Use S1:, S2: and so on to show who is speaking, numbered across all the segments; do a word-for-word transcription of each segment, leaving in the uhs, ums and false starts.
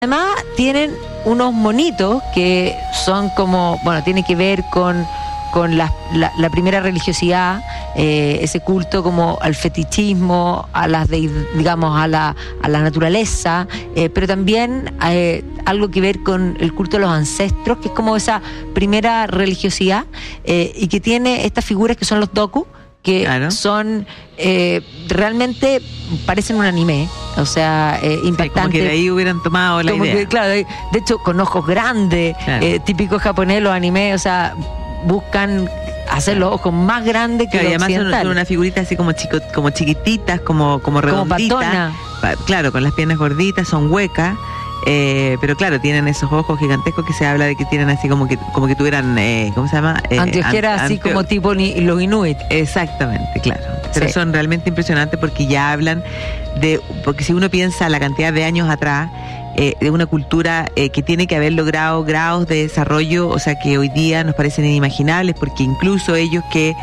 S1: Además tienen unos monitos que son como, bueno, tiene que ver con, con la, la, la primera religiosidad, eh, ese culto como al fetichismo, a las de, digamos, a la, a la naturaleza, eh, pero también eh, algo que ver con el culto a los ancestros, que es como esa primera religiosidad, eh, y que tiene estas figuras que son los doku, que claro. son eh, realmente parecen un anime, o sea, eh, impactante. Sí, como
S2: que de ahí hubieran tomado la
S1: como
S2: idea.
S1: Que, claro, de hecho, con ojos grandes, claro. eh, típicos japoneses, los animes, o sea, buscan hacer los ojos más grandes que
S2: claro,
S1: los
S2: y además son, son una figurita así como chico, como chiquititas, como, como redonditas.
S1: Como patona.
S2: Claro, con las piernas gorditas, son huecas. Eh, pero claro, tienen esos ojos gigantescos que se habla de que tienen así como que como que tuvieran, eh, ¿cómo se llama?
S1: Eh, Anteojeras ante- así anteo- como tipo ni, los inuit.
S2: Exactamente, claro. Pero sí. Son realmente impresionantes porque ya hablan de, porque si uno piensa la cantidad de años atrás, eh, de una cultura eh, que tiene que haber logrado grados de desarrollo, o sea que hoy día nos parecen inimaginables, porque incluso ellos que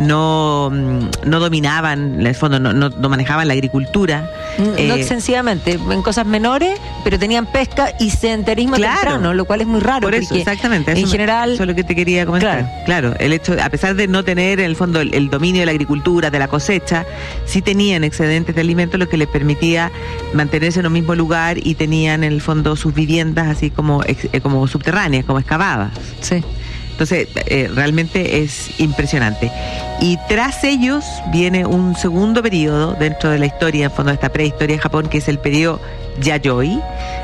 S2: no, no dominaban, en el fondo no, no, no manejaban la agricultura.
S1: No eh, extensivamente, en cosas menores, pero tenían pesca y sedentarismo
S2: claro,
S1: temprano, lo cual es muy raro.
S2: Por eso, exactamente. Eso
S1: en
S2: me,
S1: general.
S2: Eso es lo que te quería comentar.
S1: Claro.
S2: claro, el hecho, a pesar de no tener en el fondo el, el dominio de la agricultura, de la cosecha, sí tenían excedentes de alimentos, lo que les permitía mantenerse en un mismo lugar y tenían en el fondo sus viviendas así como, eh, como subterráneas, como excavadas.
S1: Sí.
S2: Entonces, eh, realmente es impresionante. Y tras ellos viene un segundo periodo dentro de la historia, en fondo de esta prehistoria de Japón, que es el periodo Yayoi,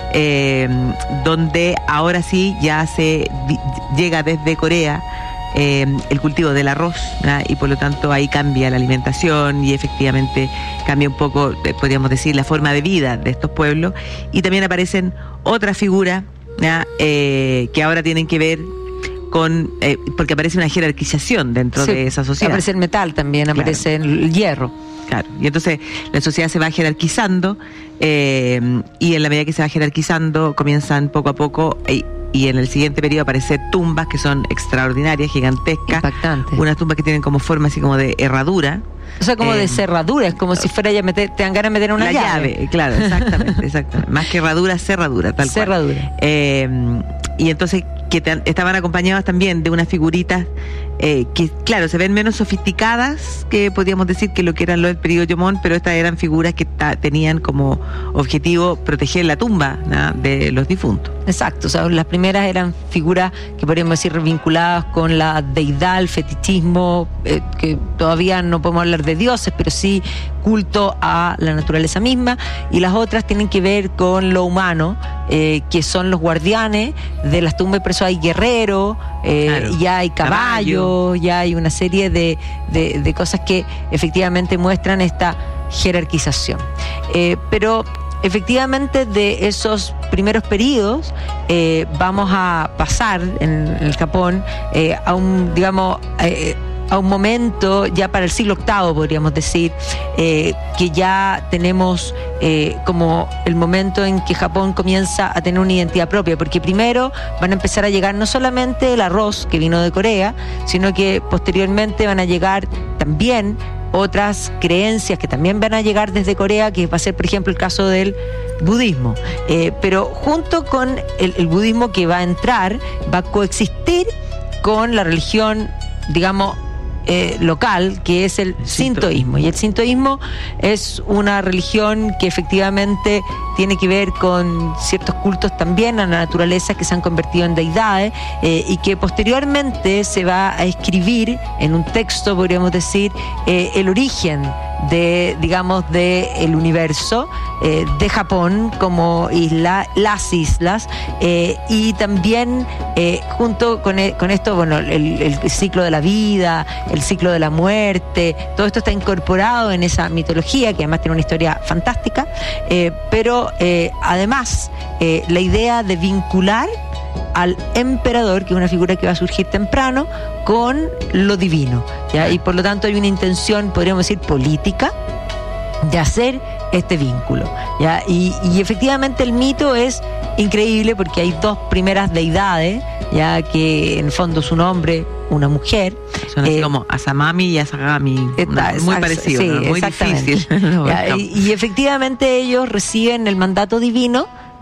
S2: eh, donde ahora sí ya se vi, llega desde Corea eh, el cultivo del arroz, ¿verdad? Y por lo tanto ahí cambia la alimentación y efectivamente cambia un poco, eh, podríamos decir, la forma de vida de estos pueblos. Y también aparecen otras figuras, eh, que ahora tienen que ver con, eh, porque aparece una jerarquización dentro sí, de esa sociedad.
S1: Aparece el metal también, claro. Aparece el hierro.
S2: Claro, y entonces la sociedad se va jerarquizando, eh, y en la medida que se va jerarquizando comienzan poco a poco, eh, y en el siguiente periodo a aparecer tumbas que son extraordinarias, gigantescas.
S1: Impactantes.
S2: Unas tumbas que tienen como forma así como de herradura.
S1: O sea, como
S2: eh,
S1: de cerradura, es como si fuera ya meter, te dan ganas de meter una
S2: la
S1: llave.
S2: llave. Claro, exactamente, exactamente. Más que herradura, cerradura, tal
S1: cerradura.
S2: cual. Eh, y entonces que te, estaban acompañadas también de unas figuritas eh, que, claro, se ven menos sofisticadas que podríamos decir que lo que eran los del periodo Yomón, pero estas eran figuras que ta, tenían como objetivo proteger la tumba, ¿no?, de los difuntos.
S1: Exacto, o sea, las primeras eran figuras que podríamos decir vinculadas con la deidad, el fetichismo, eh, que todavía no podemos hablar de dioses, pero sí culto a la naturaleza misma, y las otras tienen que ver con lo humano, eh, que son los guardianes de las tumbas, por eso hay guerreros, eh, claro. Ya hay caballos, Caballo. Ya hay una serie de, de, de cosas que efectivamente muestran esta jerarquización. Eh, pero efectivamente de esos primeros periodos eh, vamos a pasar en, en el Japón eh, a un, digamos, eh, a un momento ya para el siglo octavo, podríamos decir, eh, que ya tenemos eh, como el momento en que Japón comienza a tener una identidad propia, porque primero van a empezar a llegar no solamente el arroz que vino de Corea, sino que posteriormente van a llegar también otras creencias que también van a llegar desde Corea, que va a ser, por ejemplo, el caso del budismo. Eh, pero junto con el, el budismo que va a entrar, va a coexistir con la religión, digamos, Eh, local, que es el sintoísmo. Y el sintoísmo es una religión que efectivamente tiene que ver con ciertos cultos también a la naturaleza que se han convertido en deidades, eh, y que posteriormente se va a escribir en un texto, podríamos decir, eh, el origen de, digamos, de el universo, eh, de Japón como isla, las islas, eh, y también eh, junto con, el, con esto, bueno, el, el ciclo de la vida, el ciclo de la muerte, todo esto está incorporado en esa mitología, que además tiene una historia fantástica, eh, pero eh, además eh, la idea de vincular al emperador, que es una figura que va a surgir temprano, con lo divino, ¿ya? Y por lo tanto hay una intención, podríamos decir, política, de hacer este vínculo, ¿ya? Y, y efectivamente el mito es increíble porque hay dos primeras deidades, ya que en el fondo su nombre, una mujer.
S2: Son así eh, como Asamami y Asagami, está, muy parecido,
S1: sí,
S2: ¿no? Muy difícil.
S1: Ya, y, y efectivamente ellos reciben el mandato divino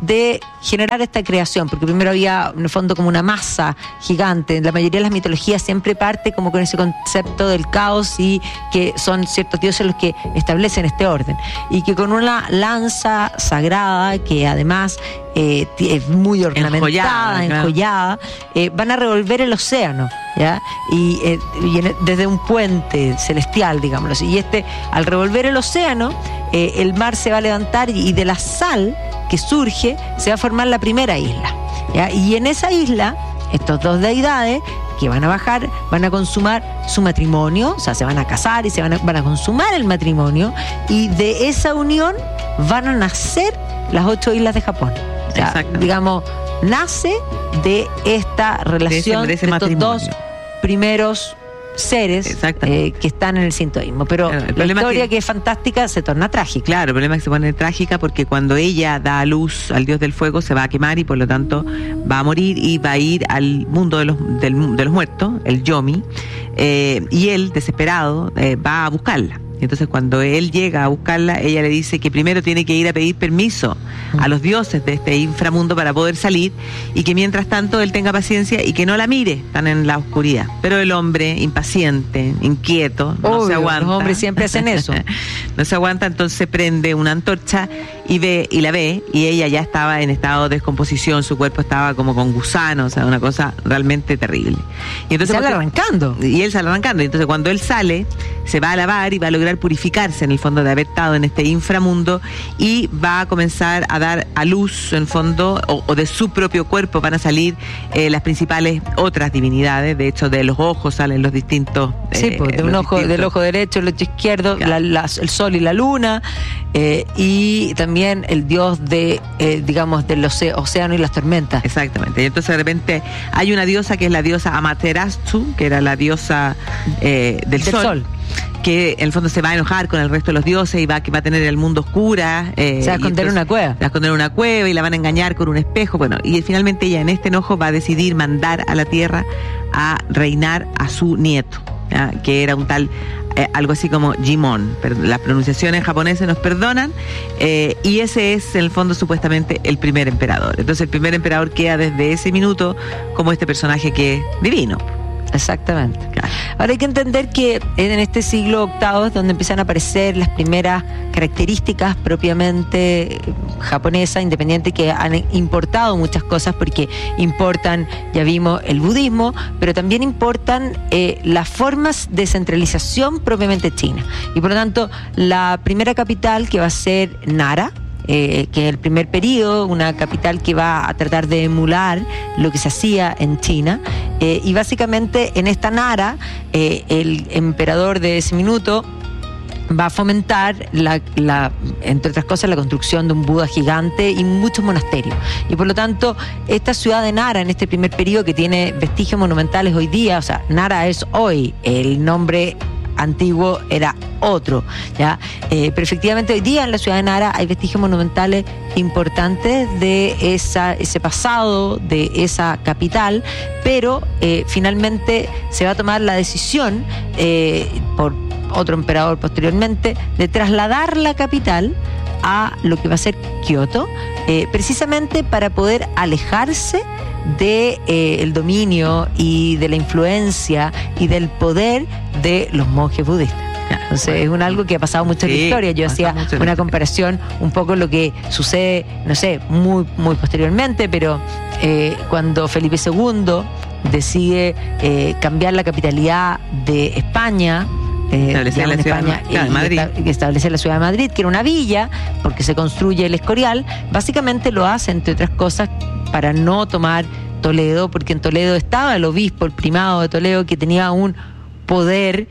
S1: de generar esta creación, porque primero había en el fondo como una masa gigante. En la mayoría de las mitologías siempre parte como con ese concepto del caos y que son ciertos dioses los que establecen este orden, y que con una lanza sagrada que además eh, es muy ornamentada, enjollada, enjollada eh, van a revolver el océano, ¿ya? Y, eh, y en, desde un puente celestial, digámoslo así, y este, al revolver el océano, eh, el mar se va a levantar y, y de la sal que surge se va a formar la primera isla, ¿ya? Y en esa isla estos dos deidades que van a bajar van a consumar su matrimonio, o sea, se van a casar y se van a, van a consumar el matrimonio, y de esa unión van a nacer las ocho islas de Japón. O sea, digamos, nace de esta relación de, ese, de, ese de estos dos primeros seres eh, que están en el sintoísmo. Pero claro, la historia, que, que es fantástica, se torna trágica.
S2: Claro, el problema es que se pone trágica porque cuando ella da a luz al dios del fuego se va a quemar y por lo tanto va a morir y va a ir al mundo de los, del, de los muertos, el Yomi, eh, y él, desesperado, eh, va a buscarla. Entonces cuando él llega a buscarla, ella le dice que primero tiene que ir a pedir permiso a los dioses de este inframundo para poder salir, y que mientras tanto él tenga paciencia y que no la mire, están en la oscuridad. Pero el hombre, impaciente, inquieto, no Obvio, se aguanta.
S1: Los hombres siempre hacen eso.
S2: No se aguanta, entonces prende una antorcha y ve y la ve, y ella ya estaba en estado de descomposición, su cuerpo estaba como con gusanos, o sea, una cosa realmente terrible. Y entonces
S1: sale arrancando.
S2: Y él sale arrancando. Y entonces cuando él sale, se va a lavar y va a lograr purificarse en el fondo de haber estado en este inframundo, y va a comenzar a dar a luz en fondo, o, o de su propio cuerpo van a salir eh, las principales otras divinidades. De hecho, de los ojos salen los distintos
S1: eh, sí, pues, de un ojo, distintos. Del ojo derecho, el ojo izquierdo, claro. la, la, el sol y la luna, eh, y también el dios de eh, digamos del océano y las tormentas.
S2: Exactamente. Y entonces de repente hay una diosa que es la diosa Amaterasu, que era la diosa eh, del, del sol, sol. que en el fondo se va a enojar con el resto de los dioses y va, que va a tener el mundo oscura.
S1: Eh, se va a esconder en una cueva.
S2: Se va a esconder en una cueva y la van a engañar con un espejo. Bueno, y finalmente ella en este enojo va a decidir mandar a la tierra a reinar a su nieto, ¿ya? Que era un tal, eh, algo así como Jimon. Las pronunciaciones japonesas nos perdonan. Eh, y ese es en el fondo supuestamente el primer emperador. Entonces el primer emperador queda desde ese minuto como este personaje que es divino.
S1: Exactamente. Claro. Ahora hay que entender que en este siglo octavo es donde empiezan a aparecer las primeras características propiamente japonesas, independiente, que han importado muchas cosas, porque importan, ya vimos, el budismo, pero también importan eh, las formas de centralización propiamente china. Y por lo tanto, la primera capital, que va a ser Nara, Eh, que es el primer periodo, una capital que va a tratar de emular lo que se hacía en China, eh, y básicamente en esta Nara eh, el emperador de ese minuto va a fomentar, la, la, entre otras cosas, la construcción de un Buda gigante y muchos monasterios. Y por lo tanto, esta ciudad de Nara, en este primer periodo, que tiene vestigios monumentales hoy día, o sea, Nara es hoy, el nombre antiguo era otro, ¿ya? Eh, pero efectivamente hoy día en la ciudad de Nara hay vestigios monumentales importantes de esa, ese pasado, de esa capital, pero eh, finalmente se va a tomar la decisión eh, por otro emperador posteriormente de trasladar la capital a lo que va a ser Kioto, eh, precisamente para poder alejarse de eh, el dominio y de la influencia y del poder de los monjes budistas. Entonces es un algo que ha pasado mucho en sí, la historia. Yo hacía una comparación un poco lo que sucede, no sé, muy muy posteriormente, pero eh, cuando Felipe segundo decide eh, cambiar la capitalidad de España, Eh, establecer la ciudad España, de Madrid. Y establecer la ciudad de Madrid, que era una villa, porque se construye el Escorial. Básicamente lo hace, entre otras cosas, para no tomar Toledo, porque en Toledo estaba el obispo, el primado de Toledo, que tenía un poder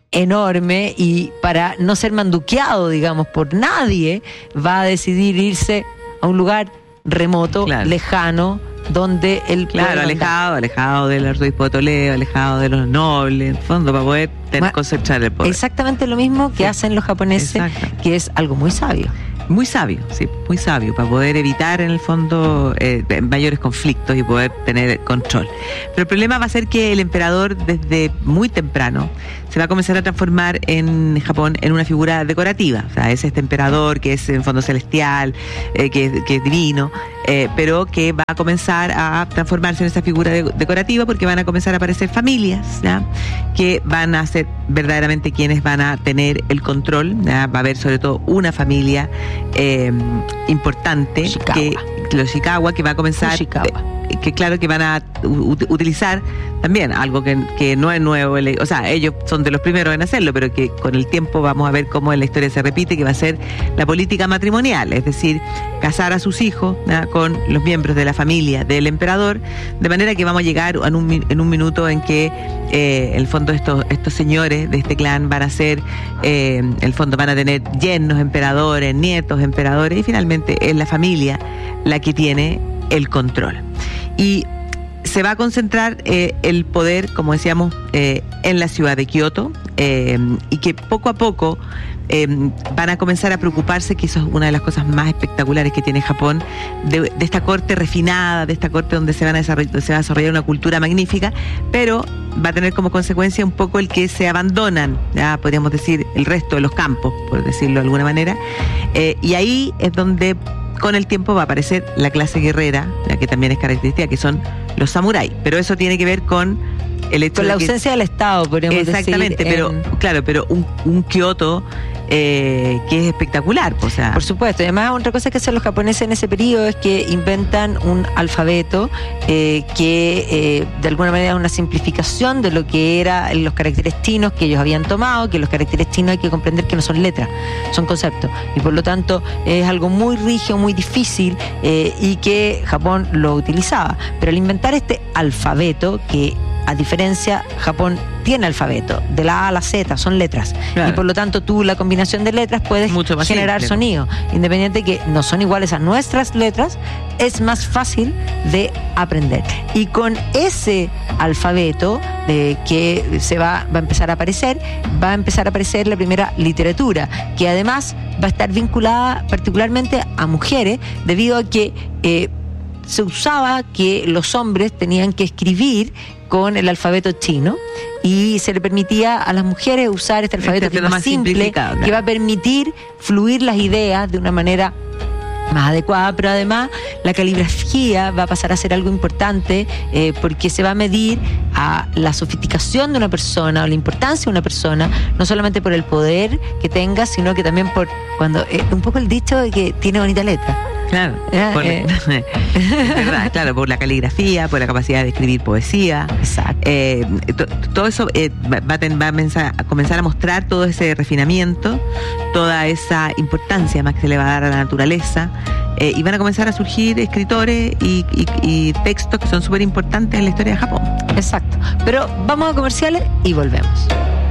S1: enorme, y para no ser manduqueado, digamos, por nadie, va a decidir irse a un lugar remoto, claro, lejano, donde él
S2: claro alejado alejado del arzobispo de Toledo, alejado de los nobles, en fondo, para poder tener, concentrar el poder.
S1: Exactamente lo mismo que sí. hacen los japoneses. Exacto. Que es algo muy sabio.
S2: Muy sabio, sí, muy sabio, para poder evitar en el fondo eh, mayores conflictos y poder tener control. Pero el problema va a ser que el emperador desde muy temprano se va a comenzar a transformar en Japón en una figura decorativa. O sea, es este emperador que es en fondo celestial, eh, que, que es divino, eh, pero que va a comenzar a transformarse en esa figura de, decorativa, porque van a comenzar a aparecer familias, ¿ya? Que van a ser verdaderamente quienes van a tener el control, ¿ya? Va a haber sobre todo una familia eh, importante,
S1: Ishikawa.
S2: que los Ishikawa, que va a comenzar, eh, que claro que van a u- utilizar también algo que, que no es nuevo, o sea, ellos son de los primeros en hacerlo, pero que con el tiempo vamos a ver cómo en la historia se repite, que va a ser la política matrimonial, es decir, casar a sus hijos, ¿no?, con los miembros de la familia del emperador, de manera que vamos a llegar en un, en un minuto en que eh, el fondo estos, estos señores de este clan van a ser, eh, el fondo van a tener yernos emperadores, nietos emperadores, y finalmente es la familia la que tiene el control. Y se va a concentrar eh, el poder, como decíamos, eh, en la ciudad de Kioto, eh, y que poco a poco eh, van a comenzar a preocuparse, que eso es una de las cosas más espectaculares que tiene Japón, de, de esta corte refinada, de esta corte donde se, van a desarrollar, se va a desarrollar una cultura magnífica, pero va a tener como consecuencia un poco el que se abandonan, ya podríamos decir, el resto de los campos, por decirlo de alguna manera, eh, y ahí es donde con el tiempo va a aparecer la clase guerrera, la que también es característica, que son los samuráis, pero eso tiene que ver con el hecho
S1: con
S2: de
S1: la
S2: que,
S1: ausencia del Estado, podríamos
S2: exactamente,
S1: decir.
S2: pero
S1: en...
S2: claro, pero un, un Kioto eh, que es espectacular, o sea,
S1: por supuesto. Y además, otra cosa que hacen los japoneses en ese periodo es que inventan un alfabeto eh, que eh, de alguna manera es una simplificación de lo que eran los caracteres chinos que ellos habían tomado, que los caracteres chinos hay que comprender que no son letras, son conceptos, y por lo tanto es algo muy rígido, muy difícil, eh, y que Japón lo utilizaba. Pero al inventar este alfabeto, que a diferencia, Japón tiene alfabeto, de la A a la Z, son letras. Claro. Y por lo tanto, tú la combinación de letras puedes generar simple, sonido. Independiente de que no son iguales a nuestras letras, es más fácil de aprender. Y con ese alfabeto de que se va, va a empezar a aparecer, va a empezar a aparecer la primera literatura, que además va a estar vinculada particularmente a mujeres, debido a que eh, se usaba que los hombres tenían que escribir con el alfabeto chino y se le permitía a las mujeres usar este alfabeto este que es más simple, claro, que va a permitir fluir las ideas de una manera más adecuada, pero además la caligrafía va a pasar a ser algo importante, eh, porque se va a medir a la sofisticación de una persona o la importancia de una persona, no solamente por el poder que tenga, sino que también por cuando eh, un poco el dicho de que tiene bonita letra.
S2: Claro, por, eh. es verdad, claro, por la caligrafía, por la capacidad de escribir poesía.
S1: Exacto.
S2: Eh, to, todo eso eh, va, va, va a, comenzar, a comenzar a mostrar todo ese refinamiento, toda esa importancia más que se le va a dar a la naturaleza, eh, y van a comenzar a surgir escritores y, y, y textos que son súper importantes en la historia de Japón.
S1: Exacto. Pero vamos a comerciales y volvemos.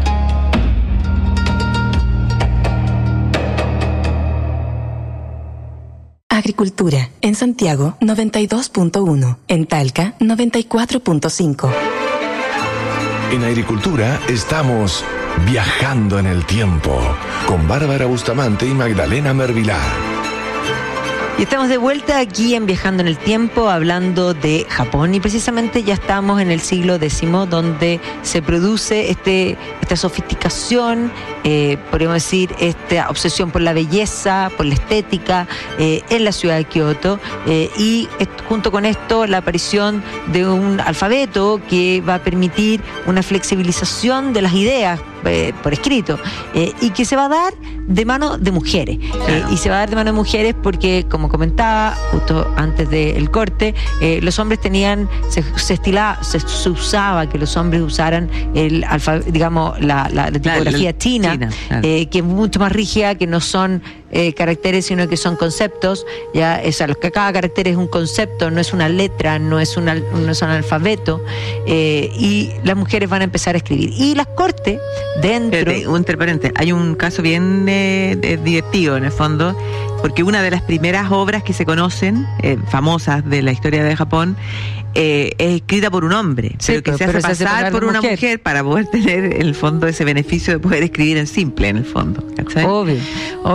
S3: Agricultura. En Santiago, noventa y dos punto uno. En Talca, noventa y cuatro punto cinco.
S4: En Agricultura estamos viajando en el tiempo con Bárbara Bustamante y Magdalena Mervilar.
S1: Y estamos de vuelta aquí en Viajando en el Tiempo, hablando de Japón, y precisamente ya estamos en el siglo décimo, donde se produce este, esta sofisticación, eh, podríamos decir, esta obsesión por la belleza, por la estética, eh, en la ciudad de Kioto, eh, y junto con esto la aparición de un alfabeto que va a permitir una flexibilización de las ideas eh, por escrito, eh, y que se va a dar de mano de mujeres, eh, y se va a dar de mano de mujeres porque, como comentaba justo antes del corte, eh, los hombres tenían, se, se estilaba, se, se usaba que los hombres usaran el alfa, digamos, la, la, la tipografía la, la, china, china claro. eh, que es mucho más rígida, que no son eh, caracteres, sino que son conceptos, ya, o sea, los que cada carácter es un concepto, no es una letra, no es, una, no es un alfabeto, eh, y las mujeres van a empezar a escribir. Y las cortes, dentro...
S2: Espérate, un entre paréntesis, hay un caso bien eh, eh, divertido, en el fondo, porque una de las primeras obras que se conocen, eh, famosas de la historia de Japón, eh, es escrita por un hombre, sí, pero que pero, se hace pasar se hace por una mujer. mujer para poder tener, en el fondo, ese beneficio de poder escribir en simple, en el fondo. ¿Cachai?
S1: Obvio, obvio.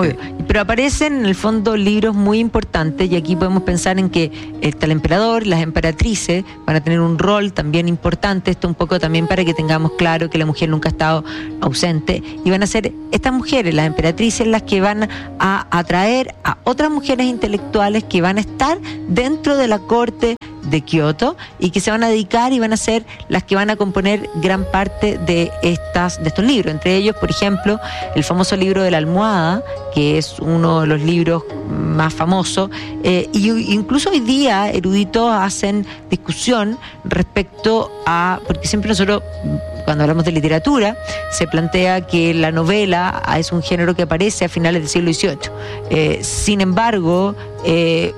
S1: pero aparecen en el fondo libros muy importantes, y aquí podemos pensar en que está el emperador, las emperatrices van a tener un rol también importante, esto un poco también para que tengamos claro que la mujer nunca ha estado ausente, y van a ser estas mujeres, las emperatrices, las que van a atraer a otras mujeres intelectuales que van a estar dentro de la corte de Kioto y que se van a dedicar y van a ser las que van a componer gran parte de estas de estos libros. Entre ellos, por ejemplo, el famoso libro de la almohada, que es uno de los libros más famosos, eh, y incluso hoy día eruditos hacen discusión respecto a, porque siempre nosotros cuando hablamos de literatura se plantea que la novela es un género que aparece a finales del siglo dieciocho. Eh, sin embargo, eh,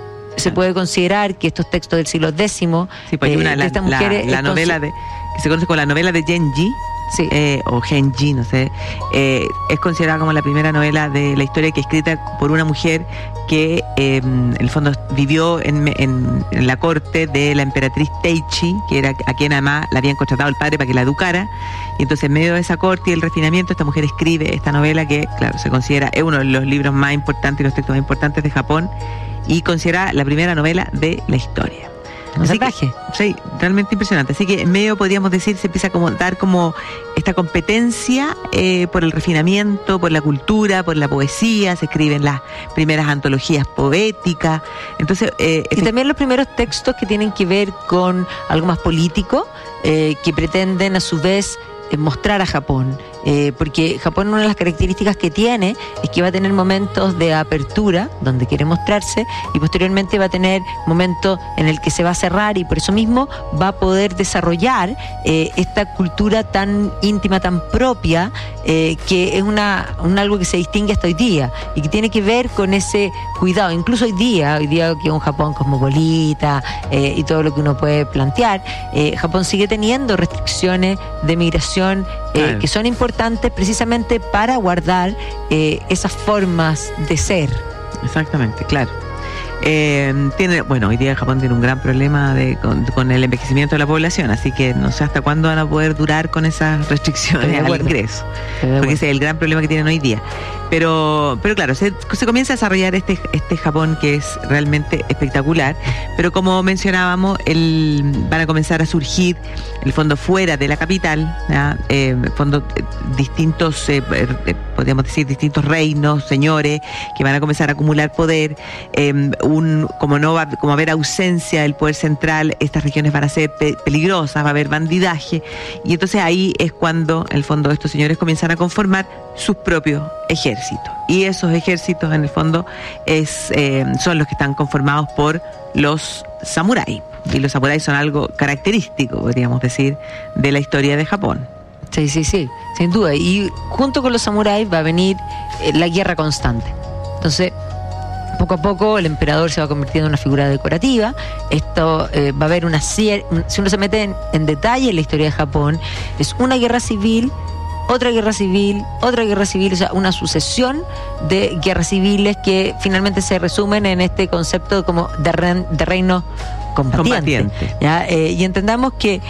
S1: se puede considerar que estos textos del siglo décimo,
S2: sí, pues hay una,
S1: eh,
S2: la,
S1: de estas mujeres,
S2: la, la novela de, que se conoce como la novela de Genji,
S1: sí.
S2: eh, o Genji, no sé, eh, es considerada como la primera novela de la historia que es escrita por una mujer que eh, en el fondo vivió en, en, en la corte de la emperatriz Teichi, que era a quien además la habían contratado el padre para que la educara, y entonces en medio de esa corte y el refinamiento esta mujer escribe esta novela que, claro, se considera es uno de los libros más importantes y los textos más importantes de Japón, y considerada la primera novela de la historia.
S1: Un salvaje.
S2: Sí, realmente impresionante. Así que en medio podríamos decir se empieza a como dar como esta competencia eh, por el refinamiento, por la cultura, por la poesía. Se escriben las primeras antologías poéticas. Entonces eh,
S1: y también los primeros textos que tienen que ver con algo más político, eh, que pretenden a su vez eh, mostrar a Japón. Eh, porque Japón, una de las características que tiene es que va a tener momentos de apertura donde quiere mostrarse, y posteriormente va a tener momentos en el que se va a cerrar, y por eso mismo va a poder desarrollar eh, esta cultura tan íntima, tan propia, eh, que es una un algo que se distingue hasta hoy día y que tiene que ver con ese cuidado. Incluso hoy día, hoy día que es un Japón cosmopolita eh, y todo lo que uno puede plantear, eh, Japón sigue teniendo restricciones de migración eh, claro. que son importantes precisamente para guardar eh, esas formas de ser.
S2: Exactamente, claro. Eh, tiene, bueno, hoy día Japón tiene un gran problema de, con, con el envejecimiento de la población, así que no sé hasta cuándo van a poder durar con esas restricciones al ingreso, porque ese es el gran problema que tienen hoy día. Pero, pero claro, se, se comienza a desarrollar este, este Japón que es realmente espectacular, pero como mencionábamos, el, van a comenzar a surgir, en el fondo, fuera de la capital, ¿ya? Eh, en el fondo, eh, distintos, eh, eh, podríamos decir, distintos reinos, señores, que van a comenzar a acumular poder. Eh, un, como no va, como va a haber ausencia del poder central, estas regiones van a ser pe- peligrosas, va a haber bandidaje, y entonces ahí es cuando, en el fondo, estos señores comienzan a conformar sus propios ejércitos. Y esos ejércitos, en el fondo, es, eh, son los que están conformados por los samuráis. Y los samuráis son algo característico, podríamos decir, de la historia de Japón.
S1: Sí, sí, sí, sin duda. Y junto con los samuráis va a venir eh, la guerra constante. Entonces, poco a poco el emperador se va convirtiendo en una figura decorativa. Esto eh, va a haber una serie, si uno se mete en, en detalle en la historia de Japón, es una guerra civil, otra guerra civil, otra guerra civil, o sea, una sucesión de guerras civiles que finalmente se resumen en este concepto como de, re, de reino combatiente.
S2: combatiente.
S1: ¿Ya? Eh, y entendamos que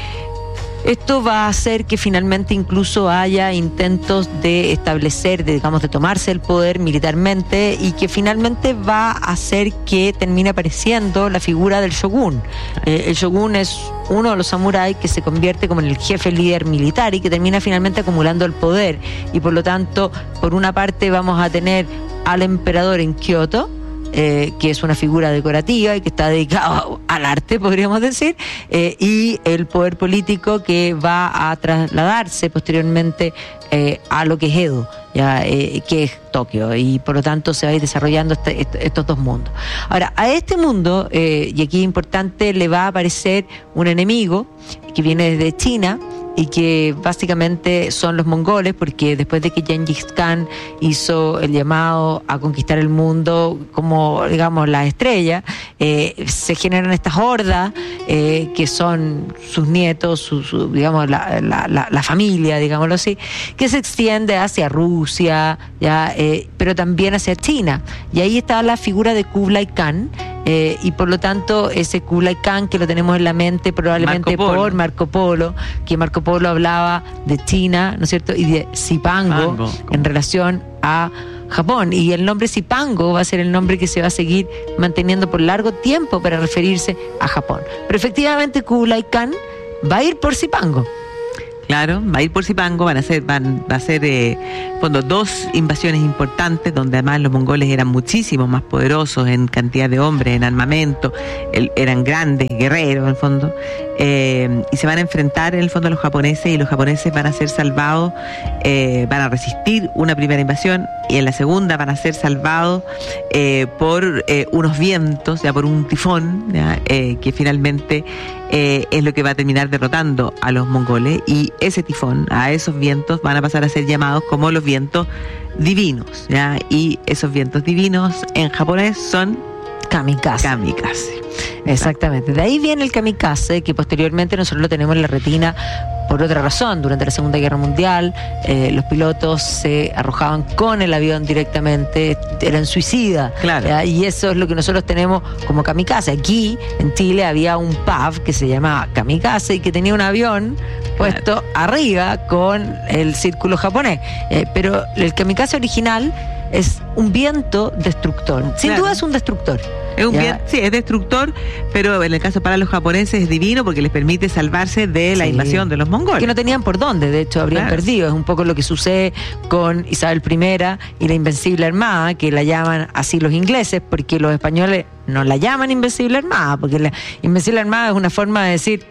S1: esto va a hacer que finalmente incluso haya intentos de establecer, de, digamos, de tomarse el poder militarmente, y que finalmente va a hacer que termine apareciendo la figura del shogun. Eh, el shogun es uno de los samuráis que se convierte como en el jefe líder militar y que termina finalmente acumulando el poder. Y por lo tanto, por una parte vamos a tener al emperador en Kioto, Eh, que es una figura decorativa y que está dedicado al arte, podríamos decir, eh, y el poder político que va a trasladarse posteriormente eh, a lo que es Edo, ya, eh, que es Tokio, y por lo tanto se va a ir desarrollando este, este, estos dos mundos. Ahora, a este mundo, eh, y aquí es importante, le va a aparecer un enemigo que viene desde China, y que básicamente son los mongoles, porque después de que Gengis Khan hizo el llamado a conquistar el mundo como, digamos, la estrella, eh, se generan estas hordas eh, que son sus nietos, su, su, digamos, la, la, la, la familia, digámoslo así, que se extiende hacia Rusia, ya, eh, pero también hacia China. Y ahí está la figura de Kublai Khan, eh, y por lo tanto ese Kublai Khan que lo tenemos en la mente probablemente
S2: Marco Polo.
S1: por Marco Polo, que Marco Polo hablaba de China, ¿no es cierto?, y de Cipango
S2: Pango.
S1: en relación a Japón, y el nombre Cipango va a ser el nombre que se va a seguir manteniendo por largo tiempo para referirse a Japón. Pero efectivamente Kublai Khan va a ir por Cipango.
S2: Claro, va a ir por Cipango, van a ser, van, va a ser eh, fondo, dos invasiones importantes, donde además los mongoles eran muchísimo más poderosos en cantidad de hombres, en armamento, el, eran grandes guerreros en el fondo, eh, y se van a enfrentar en el fondo a los japoneses, y los japoneses van a ser salvados, eh, van a resistir una primera invasión, y en la segunda van a ser salvados eh, por eh, unos vientos, ya por un tifón, ya, eh, que finalmente eh, es lo que va a terminar derrotando a los mongoles, y ese tifón, a esos vientos van a pasar a ser llamados como los vientos divinos, ¿ya? Y esos vientos divinos en japonés son
S1: Kamikaze.
S2: kamikaze.
S1: Exactamente. De ahí viene el kamikaze, que posteriormente nosotros lo tenemos en la retina por otra razón. Durante la Segunda Guerra Mundial, eh, los pilotos se arrojaban con el avión directamente, eran suicidas.
S2: Claro.
S1: ¿Ya? Y eso es lo que nosotros tenemos como kamikaze. Aquí, en Chile, había un pub que se llamaba Kamikaze y que tenía un avión puesto arriba con el círculo japonés. Eh, pero el kamikaze original es un viento destructor. Sin
S2: Claro.
S1: duda es un destructor.
S2: Es un
S1: ¿Ya?
S2: bien, sí, es destructor, pero en el caso para los japoneses es divino porque les permite salvarse de la
S1: Sí.
S2: invasión de los mongoles.
S1: Que no tenían por dónde, de hecho habrían
S2: Claro.
S1: perdido. Es un poco lo que sucede con Isabel primera y la Invencible Armada, que la llaman así los ingleses, porque los españoles no la llaman Invencible Armada, porque la Invencible Armada es una forma de decir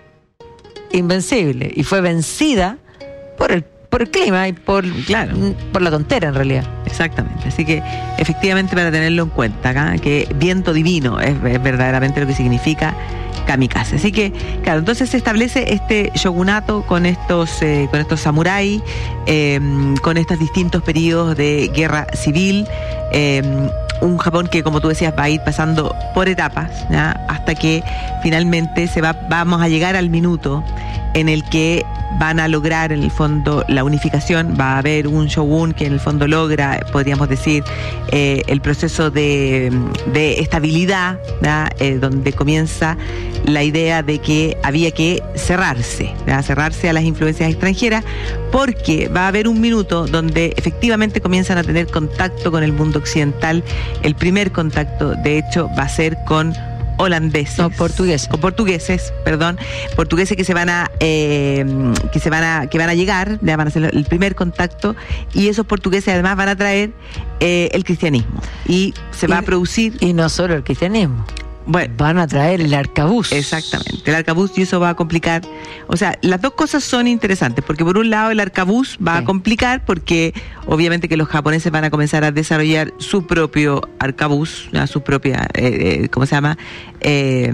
S1: invencible, y fue vencida por el por el clima y por,
S2: Claro.
S1: por la tontera en realidad.
S2: Exactamente, así que efectivamente para tenerlo en cuenta acá, que viento divino es, es verdaderamente lo que significa kamikaze. Así que, claro, entonces se establece este shogunato con estos eh, con estos samuráis, eh, con estos distintos periodos de guerra civil, eh, un Japón que, como tú decías, va a ir pasando por etapas, ¿ya? Hasta que finalmente se va, vamos a llegar al minuto en el que van a lograr en el fondo la unificación. Va a haber un shogun que en el fondo logra, podríamos decir, eh, el proceso de, de estabilidad, ¿ya? Eh, donde comienza la idea de que había que cerrarse, ¿ya? cerrarse a las influencias extranjeras, porque va a haber un minuto donde efectivamente comienzan a tener contacto con el mundo occidental. El primer contacto, de hecho, va a ser con holandeses,
S1: No, portugueses.
S2: o portugueses, perdón, portugueses que se van a eh, que se van a que van a llegar, ya van a ser el primer contacto, y esos portugueses además van a traer eh, el cristianismo y se va
S1: Y-
S2: a producir,
S1: Y no solo el cristianismo,
S2: bueno,
S1: van a traer el arcabuz.
S2: exactamente, el arcabuz, y eso va a complicar. O sea, las dos cosas son interesantes, porque por un lado el arcabuz va
S1: Sí.
S2: a complicar, porque obviamente que los japoneses van a comenzar a desarrollar su propio arcabuz, ¿no? su propia, eh, eh, ¿cómo se llama? Eh,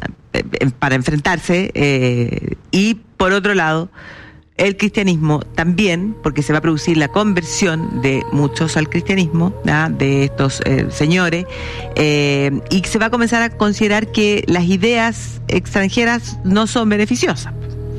S2: eh, para enfrentarse, eh, y por otro lado, el cristianismo también, porque se va a producir la conversión de muchos al cristianismo, ¿ya? de estos eh, señores, eh, y se va a comenzar a considerar que las ideas extranjeras no son beneficiosas.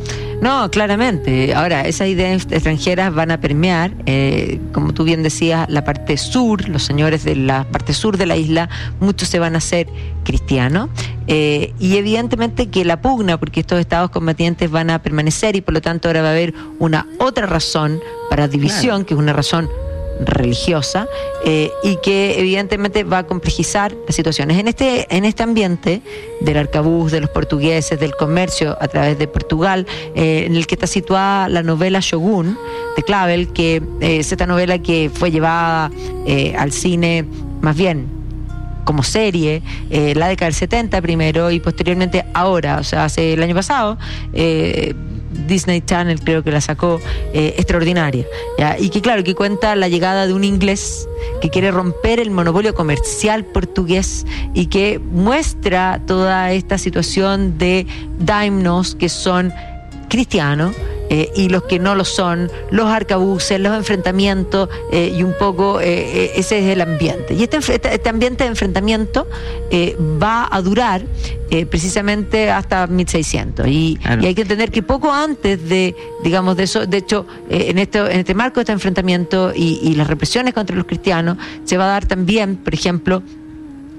S1: No, claramente. Ahora, esas ideas extranjeras van a permear, eh, como tú bien decías, la parte sur, los señores de la parte sur de la isla, muchos se van a hacer cristianos, eh, y evidentemente que la pugna, porque estos estados combatientes van a permanecer, y por lo tanto ahora va a haber una otra razón para división,
S2: Claro.
S1: que es una razón religiosa, eh, y que evidentemente va a complejizar las situaciones. En este, en este ambiente del arcabuz, de los portugueses, del comercio a través de Portugal, eh, en el que está situada la novela Shogun de Clavel, que eh, es esta novela que fue llevada eh, al cine más bien como serie, eh, la década del setenta primero y posteriormente ahora, o sea, hace el año pasado, eh, Disney Channel creo que la sacó, eh, extraordinaria, ¿ya? Y que claro, que cuenta la llegada de un inglés que quiere romper el monopolio comercial portugués y que muestra toda esta situación de daimnos que son cristianos, eh, y los que no lo son, los arcabuces, los enfrentamientos, eh, y un poco eh, eh, ese es el ambiente. Y este, este, este ambiente de enfrentamiento eh, va a durar eh, precisamente hasta mil seiscientos. Y,
S2: Claro.
S1: y hay que entender que poco antes de, digamos, de eso, de hecho, eh, en, este, en este marco de este enfrentamiento y, y las represiones contra los cristianos, se va a dar también, por ejemplo,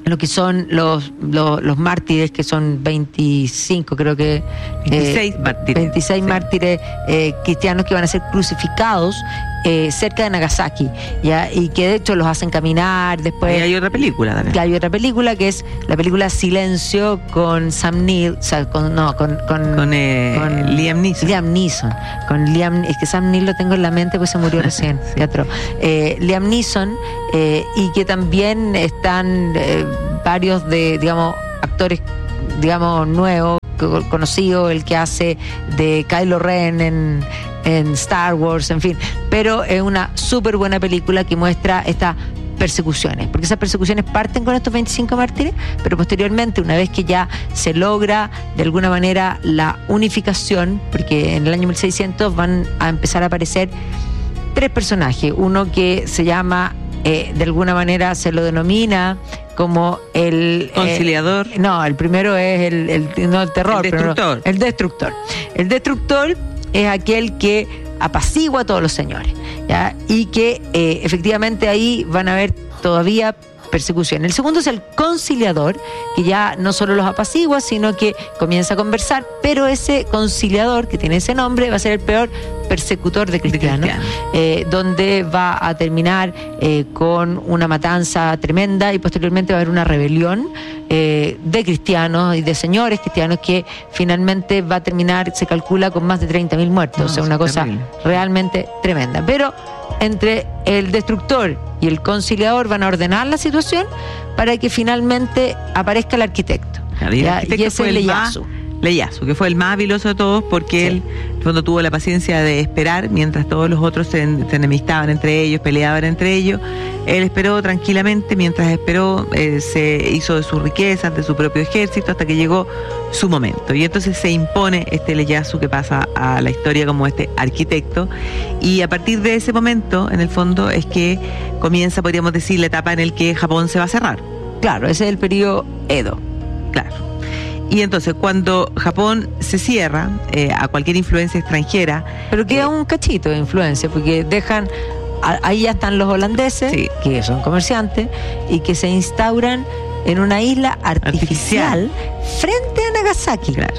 S1: lo que son los, los, los mártires, que son veinticinco, creo que...
S2: veintiséis eh, mártires.
S1: veintiséis sí. mártires eh, cristianos que van a ser crucificados eh, cerca de Nagasaki, ¿ya? Y que de hecho los hacen caminar después...
S2: Y hay otra película también.
S1: Que hay otra película, que es la película Silencio, con Sam Neill, o sea, con, no, con... Con,
S2: con, eh, con Liam Neeson.
S1: Liam Neeson. Con Liam, es que Sam Neill lo tengo en la mente, pues se murió recién, sí. teatro. Eh, Liam Neeson, eh, y que también están eh, varios de, digamos, actores, digamos, nuevos, conocido, el que hace de Kylo Ren en, en Star Wars, en fin, pero es una súper buena película que muestra estas persecuciones, porque esas persecuciones parten con estos veinticinco mártires, pero posteriormente, una vez que ya se logra de alguna manera la unificación, porque en el año mil seiscientos van a empezar a aparecer tres personajes, uno que se llama, eh, de alguna manera se lo denomina como el
S2: conciliador.
S1: Eh, no, el primero es el, el no el terror,
S2: el destructor.
S1: Pero el destructor. El destructor es aquel que apacigua a todos los señores, ¿ya? Y que eh, efectivamente ahí van a haber todavía persecución. El segundo es el conciliador, que ya no solo los apacigua, sino que comienza a conversar, pero ese conciliador, que tiene ese nombre, va a ser el peor persecutor de cristianos, de cristiano. eh, donde va a terminar eh, con una matanza tremenda, y posteriormente va a haber una rebelión eh, de cristianos y de señores cristianos que finalmente va a terminar, se calcula, con más de treinta mil muertos, no, o sea, una cosa terrible, realmente tremenda. Pero entre el destructor y el conciliador van a ordenar la situación para que finalmente aparezca el arquitecto.
S2: El arquitecto y ese fue el Ieyasu. Ieyasu, que fue el más habiloso de todos, porque sí. él en fondo tuvo la paciencia de esperar mientras todos los otros se, se enemistaban entre ellos, peleaban entre ellos. Él esperó tranquilamente, mientras esperó eh, se hizo de sus riquezas, de su propio ejército, hasta que llegó su momento. Y entonces se impone este Ieyasu, que pasa a la historia como este arquitecto, y a partir de ese momento, en el fondo, es que comienza, podríamos decir, la etapa en la que Japón se va a cerrar.
S1: Claro, ese es el periodo Edo.
S2: Claro. Y entonces, cuando Japón se cierra eh, a cualquier influencia extranjera...
S1: Pero queda
S2: eh, un
S1: cachito de influencia, porque dejan... Ahí ya están los holandeses, sí. que son comerciantes, y que se instauran en una isla artificial, artificial. frente a Nagasaki.
S2: Claro.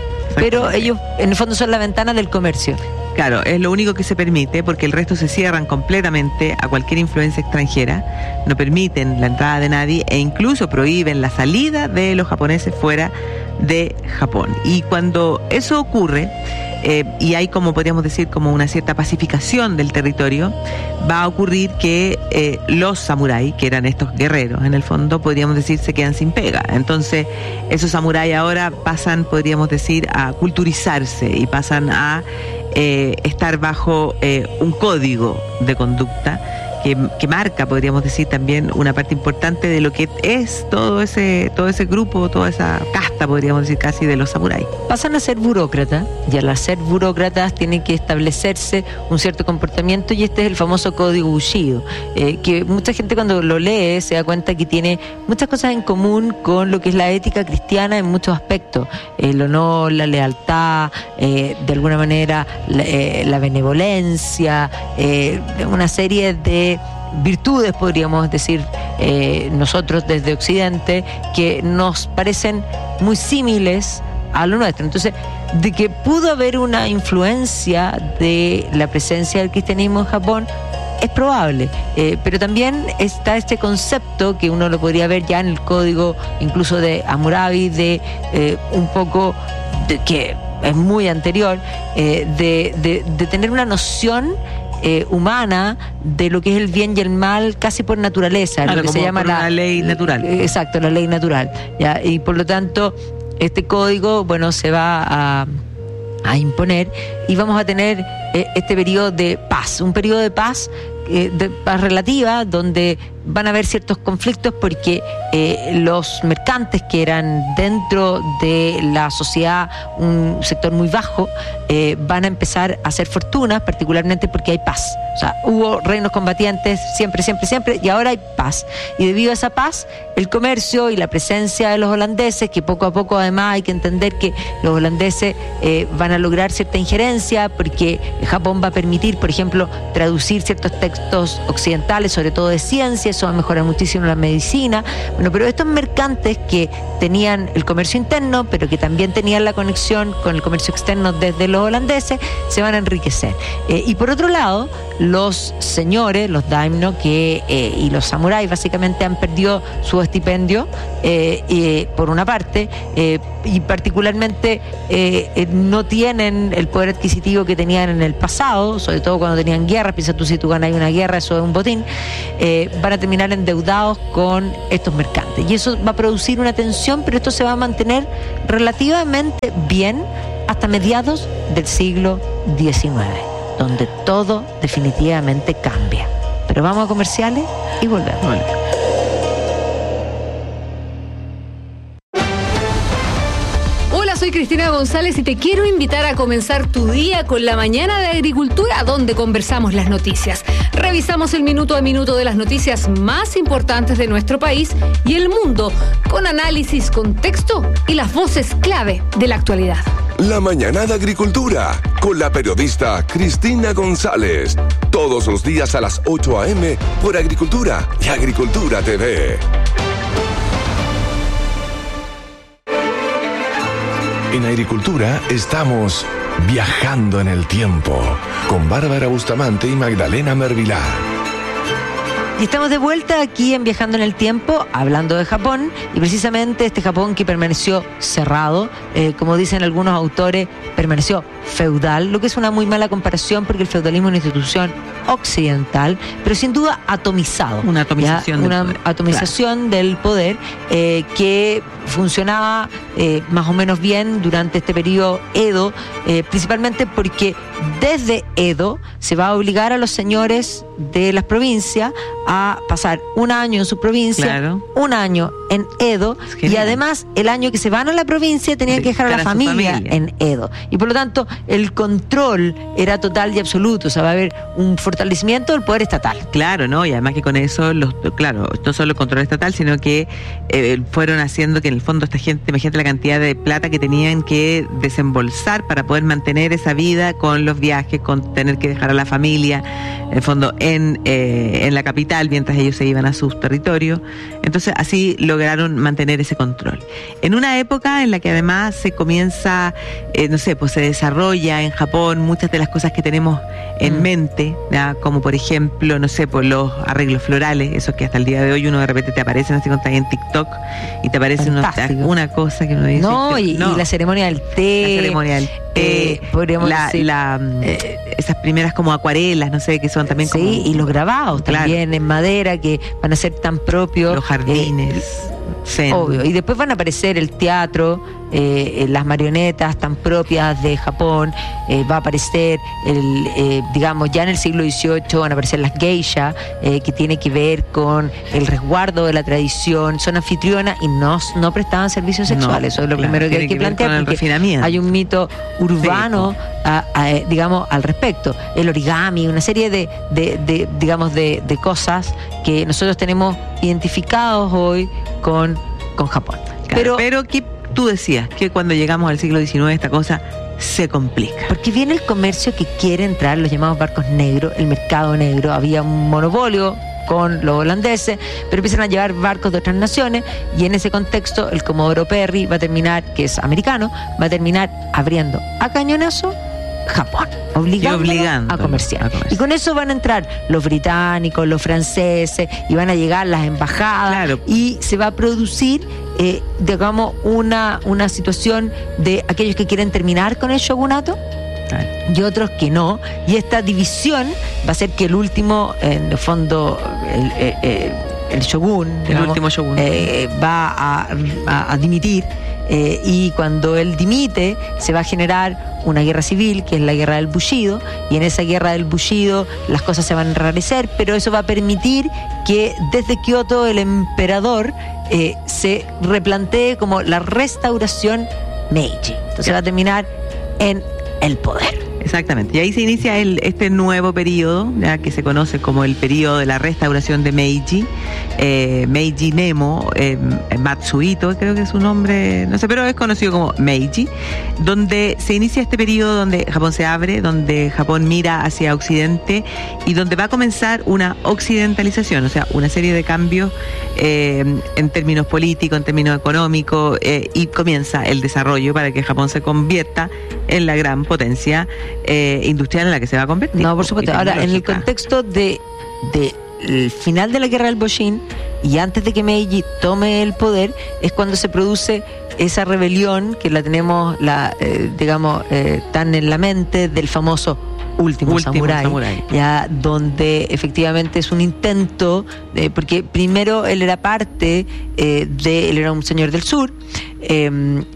S1: Pero ellos, en el fondo, son la ventana del comercio.
S2: Claro, es lo único que se permite, porque el resto se cierran completamente a cualquier influencia extranjera, no permiten la entrada de nadie e incluso prohíben la salida de los japoneses fuera de Japón. Y cuando eso ocurre, eh, y hay, como podríamos decir, como una cierta pacificación del territorio, va a ocurrir que eh, los samuráis, que eran estos guerreros, en el fondo, podríamos decir, se quedan sin pega. Entonces, esos samuráis ahora pasan, podríamos decir, a culturizarse y pasan a Eh, estar bajo eh, un código de conducta que, que marca, podríamos decir, también una parte importante de lo que es todo ese todo ese grupo, toda esa casta, podríamos decir, casi, de los samuráis.
S1: Pasan a ser burócratas, y al ser burócratas tienen que establecerse un cierto comportamiento, y este es el famoso código Bushido, eh, que mucha gente cuando lo lee se da cuenta que tiene muchas cosas en común con lo que es la ética cristiana en muchos aspectos: el honor, la lealtad, eh, de alguna manera la, eh, la benevolencia, eh, una serie de virtudes, podríamos decir, eh, nosotros desde Occidente, que nos parecen muy similares a lo nuestro. Entonces, de que pudo haber una influencia de la presencia del cristianismo en Japón, es probable, eh, pero también está este concepto que uno lo podría ver ya en el código incluso de Hammurabi, de eh, un poco de, que es muy anterior, eh, de, de, de tener una noción Eh, humana de lo que es el bien y el mal casi por naturaleza,
S2: claro,
S1: lo que
S2: como
S1: se llama
S2: la ley natural.
S1: Eh, exacto, la ley natural, ¿ya? Y por lo tanto este código, bueno, se va a, a imponer, y vamos a tener eh, este periodo de paz, un periodo de paz, eh, de paz relativa, donde van a haber ciertos conflictos porque eh, los mercantes, que eran dentro de la sociedad un sector muy bajo, eh, van a empezar a hacer fortunas, particularmente porque hay paz. O sea, hubo reinos combatientes siempre, siempre, siempre, y ahora hay paz. Y debido a esa paz, el comercio y la presencia de los holandeses, que poco a poco además hay que entender que los holandeses eh, van a lograr cierta injerencia, porque Japón va a permitir, por ejemplo, traducir ciertos textos occidentales, sobre todo de ciencia, eso va a mejorar muchísimo la medicina. Bueno, pero estos mercantes que tenían el comercio interno, pero que también tenían la conexión con el comercio externo desde los holandeses, se van a enriquecer. Eh, y por otro lado, los señores, los daimyo que, eh, y los samuráis básicamente han perdido su estipendio, eh, eh, por una parte, eh, y particularmente eh, eh, no tienen el poder adquisitivo que tenían en el pasado, sobre todo cuando tenían guerras. Piensa tú, si tú ganas una guerra, eso es un botín. Eh, van a terminar endeudados con estos mercantes, y eso va a producir una tensión, pero esto se va a mantener relativamente bien hasta mediados del siglo diecinueve, donde todo definitivamente cambia. Pero vamos a comerciales y volvemos. Vale.
S5: Soy Cristina González y te quiero invitar a comenzar tu día con la Mañana de Agricultura, donde conversamos las noticias. Revisamos el minuto a minuto de las noticias más importantes de nuestro país y el mundo, con análisis, contexto y las voces clave de la actualidad.
S4: La Mañana de Agricultura, con la periodista Cristina González. Todos los días a las ocho a eme por Agricultura y Agricultura T V. En Agricultura estamos viajando en el tiempo con Bárbara Bustamante y Magdalena Mervilá.
S1: Y estamos de vuelta aquí en Viajando en el Tiempo, hablando de Japón, y precisamente este Japón que permaneció cerrado, eh, como dicen algunos autores, permaneció feudal, lo que es una muy mala comparación porque el feudalismo es una institución occidental, pero sin duda atomizado.
S2: Una atomización,
S1: ¿ya?
S2: del,
S1: una
S2: poder.
S1: atomización claro. del poder eh, que funcionaba eh, más o menos bien durante este periodo Edo, eh, principalmente porque desde Edo se va a obligar a los señores de las provincias a pasar un año en su provincia, claro. un año en Edo, y además el año que se van a la provincia tenían que dejar a la familia, familia en Edo, y por lo tanto el control era total y absoluto. O sea, va a haber un fortalecimiento del poder estatal.
S2: Claro, ¿no? Y además que con eso, los, claro, no solo el control estatal, sino que eh, fueron haciendo que en el fondo esta gente, imagínate la cantidad de plata que tenían que desembolsar para poder mantener esa vida con los viajes, con tener que dejar a la familia, en el fondo, en, eh, en la capital, mientras ellos se iban a sus territorios. Entonces, así lograron mantener ese control. En una época en la que además se comienza, eh, no sé, pues se desarrolla en Japón muchas de las cosas que tenemos en mm. mente, ¿ya? Como por ejemplo, no sé, pues los arreglos florales, esos que hasta el día de hoy uno de repente te aparecen así cuando estás en TikTok y te aparece una, una cosa que uno dice.
S1: No, y, no. y la ceremonia del té.
S2: La ceremonia del té. Eh, podríamos la, decir. La, eh, esas primeras como acuarelas, no sé, que son también
S1: sí,
S2: como...
S1: Sí, y los grabados claro. también en madera que van a ser tan propios.
S2: Los jardines.
S1: Eh, obvio. Y después van a aparecer el teatro, eh, las marionetas tan propias de Japón, eh, va a aparecer, el, eh, digamos, ya en el siglo dieciocho van a aparecer las geisha, eh, que tiene que ver con el resguardo de la tradición, son anfitrionas y no, no prestaban servicios sexuales. No, eso es lo claro, primero que hay que, que plantear, porque hay un mito urbano, sí, a, a, digamos, al respecto. El origami, una serie de, de, de digamos, de, de cosas que nosotros tenemos identificados hoy con, con Japón.
S2: Claro, pero, pero ¿qué tú decías? Que cuando llegamos al siglo diecinueve esta cosa se complica.
S1: Porque viene el comercio que quiere entrar, los llamados barcos negros, el mercado negro. Había un monopolio con los holandeses, pero empiezan a llevar barcos de otras naciones, y en ese contexto el Comodoro Perry va a terminar, que es americano, va a terminar abriendo a cañonazo Japón, obligando a comerciar. a comerciar. Y con eso van a entrar los británicos, los franceses, y van a llegar las embajadas, claro. y se va a producir, eh, digamos, una, una situación de aquellos que quieren terminar con el shogunato, claro. y otros que no, y esta división va a hacer que el último, en el fondo, el, el, el, el shogun, digamos,
S2: el último shogun,
S1: eh, va a, a, a dimitir. Eh, y cuando él dimite se va a generar una guerra civil, que es la guerra del Bushido, y en esa guerra del Bushido las cosas se van a enrarecer, pero eso va a permitir que desde Kioto el emperador eh, se replantee como la restauración Meiji. Entonces va a terminar en el poder.
S2: Exactamente. Y ahí se inicia el, este nuevo periodo, ya que se conoce como el periodo de la restauración de Meiji. Eh, Meiji Nemo eh, Matsuhito, creo que es su nombre, no sé, pero es conocido como Meiji, donde se inicia este periodo donde Japón se abre, donde Japón mira hacia Occidente y donde va a comenzar una occidentalización, o sea, una serie de cambios eh, en términos políticos, en términos económicos, eh, y comienza el desarrollo para que Japón se convierta en la gran potencia eh, industrial en la que se va a convertir.
S1: No, por supuesto. Ahora, en el contexto de, de el final de la guerra del Boshin y antes de que Meiji tome el poder, es cuando se produce esa rebelión que la tenemos, la eh, digamos, eh, tan en la mente del famoso Último, Último Samurái, Samurai, ya donde efectivamente es un intento, eh, porque primero él era parte eh, de, él era un señor del sur, eh,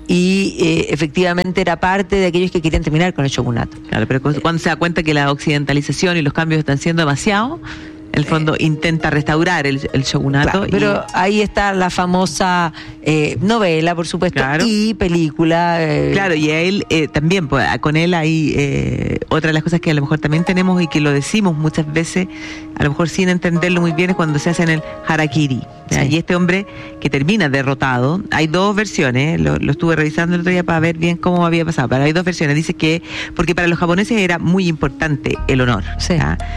S1: y eh, efectivamente era parte de aquellos que querían terminar con el shogunato.
S2: Claro, pero cuando se da cuenta que la occidentalización y los cambios están siendo demasiado, en el fondo intenta restaurar el, el shogunato.
S1: Claro, pero y, ahí está la famosa eh, novela, por supuesto, claro, y película. Eh.
S2: Claro, y a él eh, también, pues, con él hay eh, otra de las cosas que a lo mejor también tenemos y que lo decimos muchas veces, a lo mejor sin entenderlo muy bien, es cuando se hacen el harakiri. Sí. Y este hombre que termina derrotado, hay dos versiones, lo, lo estuve revisando el otro día para ver bien cómo había pasado, pero hay dos versiones. Dice que, porque para los japoneses era muy importante el honor, sí,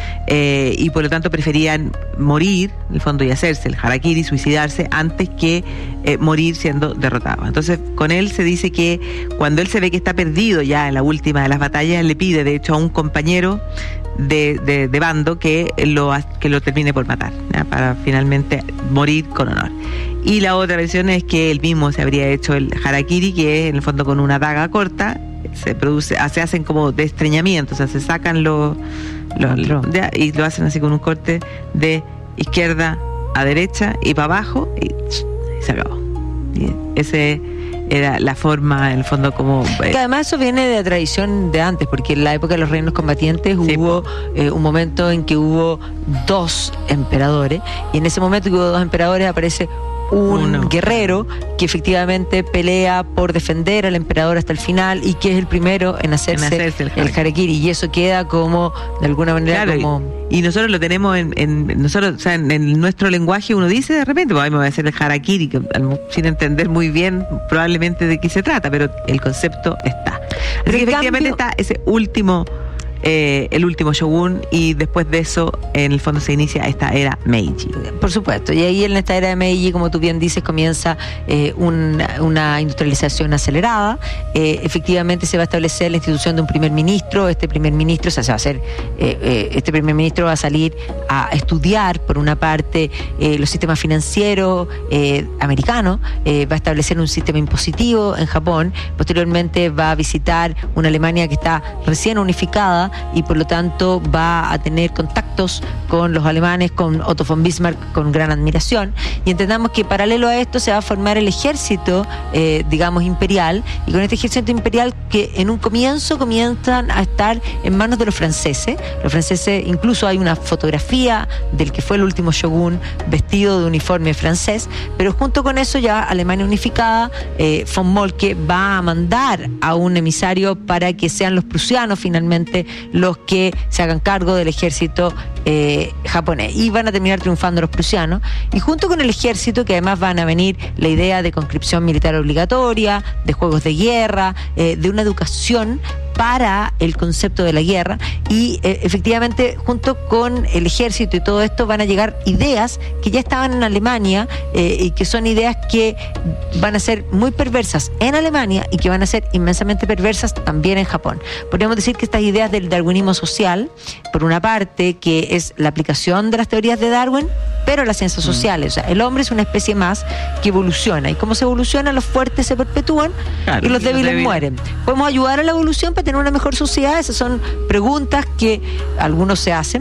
S2: eh, y por lo tanto preferían morir, en el fondo, y hacerse el harakiri, suicidarse, antes que eh, morir siendo derrotado. Entonces, con él se dice que cuando él se ve que está perdido ya en la última de las batallas, le pide, de hecho, a un compañero de, de, de bando que lo, que lo termine por matar, ¿ya? Para finalmente morir con honor. Y la otra versión es que él mismo se habría hecho el harakiri, que es en el fondo con una daga corta, se produce, se hacen como de estreñamiento, o sea, se sacan los, los, los ya, y lo hacen así con un corte de izquierda a derecha y para abajo, y, y se acabó. Y ese era la forma, en el fondo, como...
S1: Eh. Que además eso viene de la tradición de antes, porque en la época de los reinos combatientes sí, hubo eh, un momento en que hubo dos emperadores, y en ese momento que hubo dos emperadores aparece un Uno. guerrero que efectivamente pelea por defender al emperador hasta el final y que es el primero en hacerse, en hacerse el, el harakiri, y eso queda como de alguna manera, claro, como...
S2: Y, y nosotros lo tenemos en, en nosotros, o sea, en, en nuestro lenguaje uno dice de repente, pues, me voy a hacer el harakiri, que, sin entender muy bien probablemente de qué se trata, pero el concepto está. Así que efectivamente cambio... está ese último Eh, el último shogun, y después de eso en el fondo se inicia esta era Meiji.
S1: Por supuesto, y ahí en esta era de Meiji, como tú bien dices, comienza eh, una, una industrialización acelerada. Eh, efectivamente se va a establecer la institución de un primer ministro. Este primer ministro, o sea, se va a hacer, eh, eh, este primer ministro va a salir a estudiar, por una parte, eh, los sistemas financieros eh, americanos, eh, va a establecer un sistema impositivo en Japón, posteriormente va a visitar una Alemania que está recién unificada, y por lo tanto va a tener contactos con los alemanes, con Otto von Bismarck con gran admiración, y entendamos que paralelo a esto se va a formar el ejército eh, digamos imperial, y con este ejército imperial que en un comienzo comienzan a estar en manos de los franceses. Los franceses, incluso hay una fotografía del que fue el último shogun vestido de uniforme francés, pero junto con eso ya Alemania unificada, eh, von Moltke va a mandar a un emisario para que sean los prusianos finalmente los que se hagan cargo del ejército eh, japonés, y van a terminar triunfando los prusianos, y junto con el ejército, que además van a venir la idea de conscripción militar obligatoria, de juegos de guerra, eh, de una educación para el concepto de la guerra, y eh, efectivamente junto con el ejército y todo esto van a llegar ideas que ya estaban en Alemania, eh, y que son ideas que van a ser muy perversas en Alemania y que van a ser inmensamente perversas también en Japón. Podríamos decir que estas ideas del darwinismo social, por una parte, que es la aplicación de las teorías de Darwin, pero las ciencias sociales, o sea, el hombre es una especie más que evoluciona, y como se evoluciona, los fuertes se perpetúan, claro, y los débiles, débiles mueren. ¿Podemos ayudar a la evolución para tener una mejor sociedad? Esas son preguntas que algunos se hacen,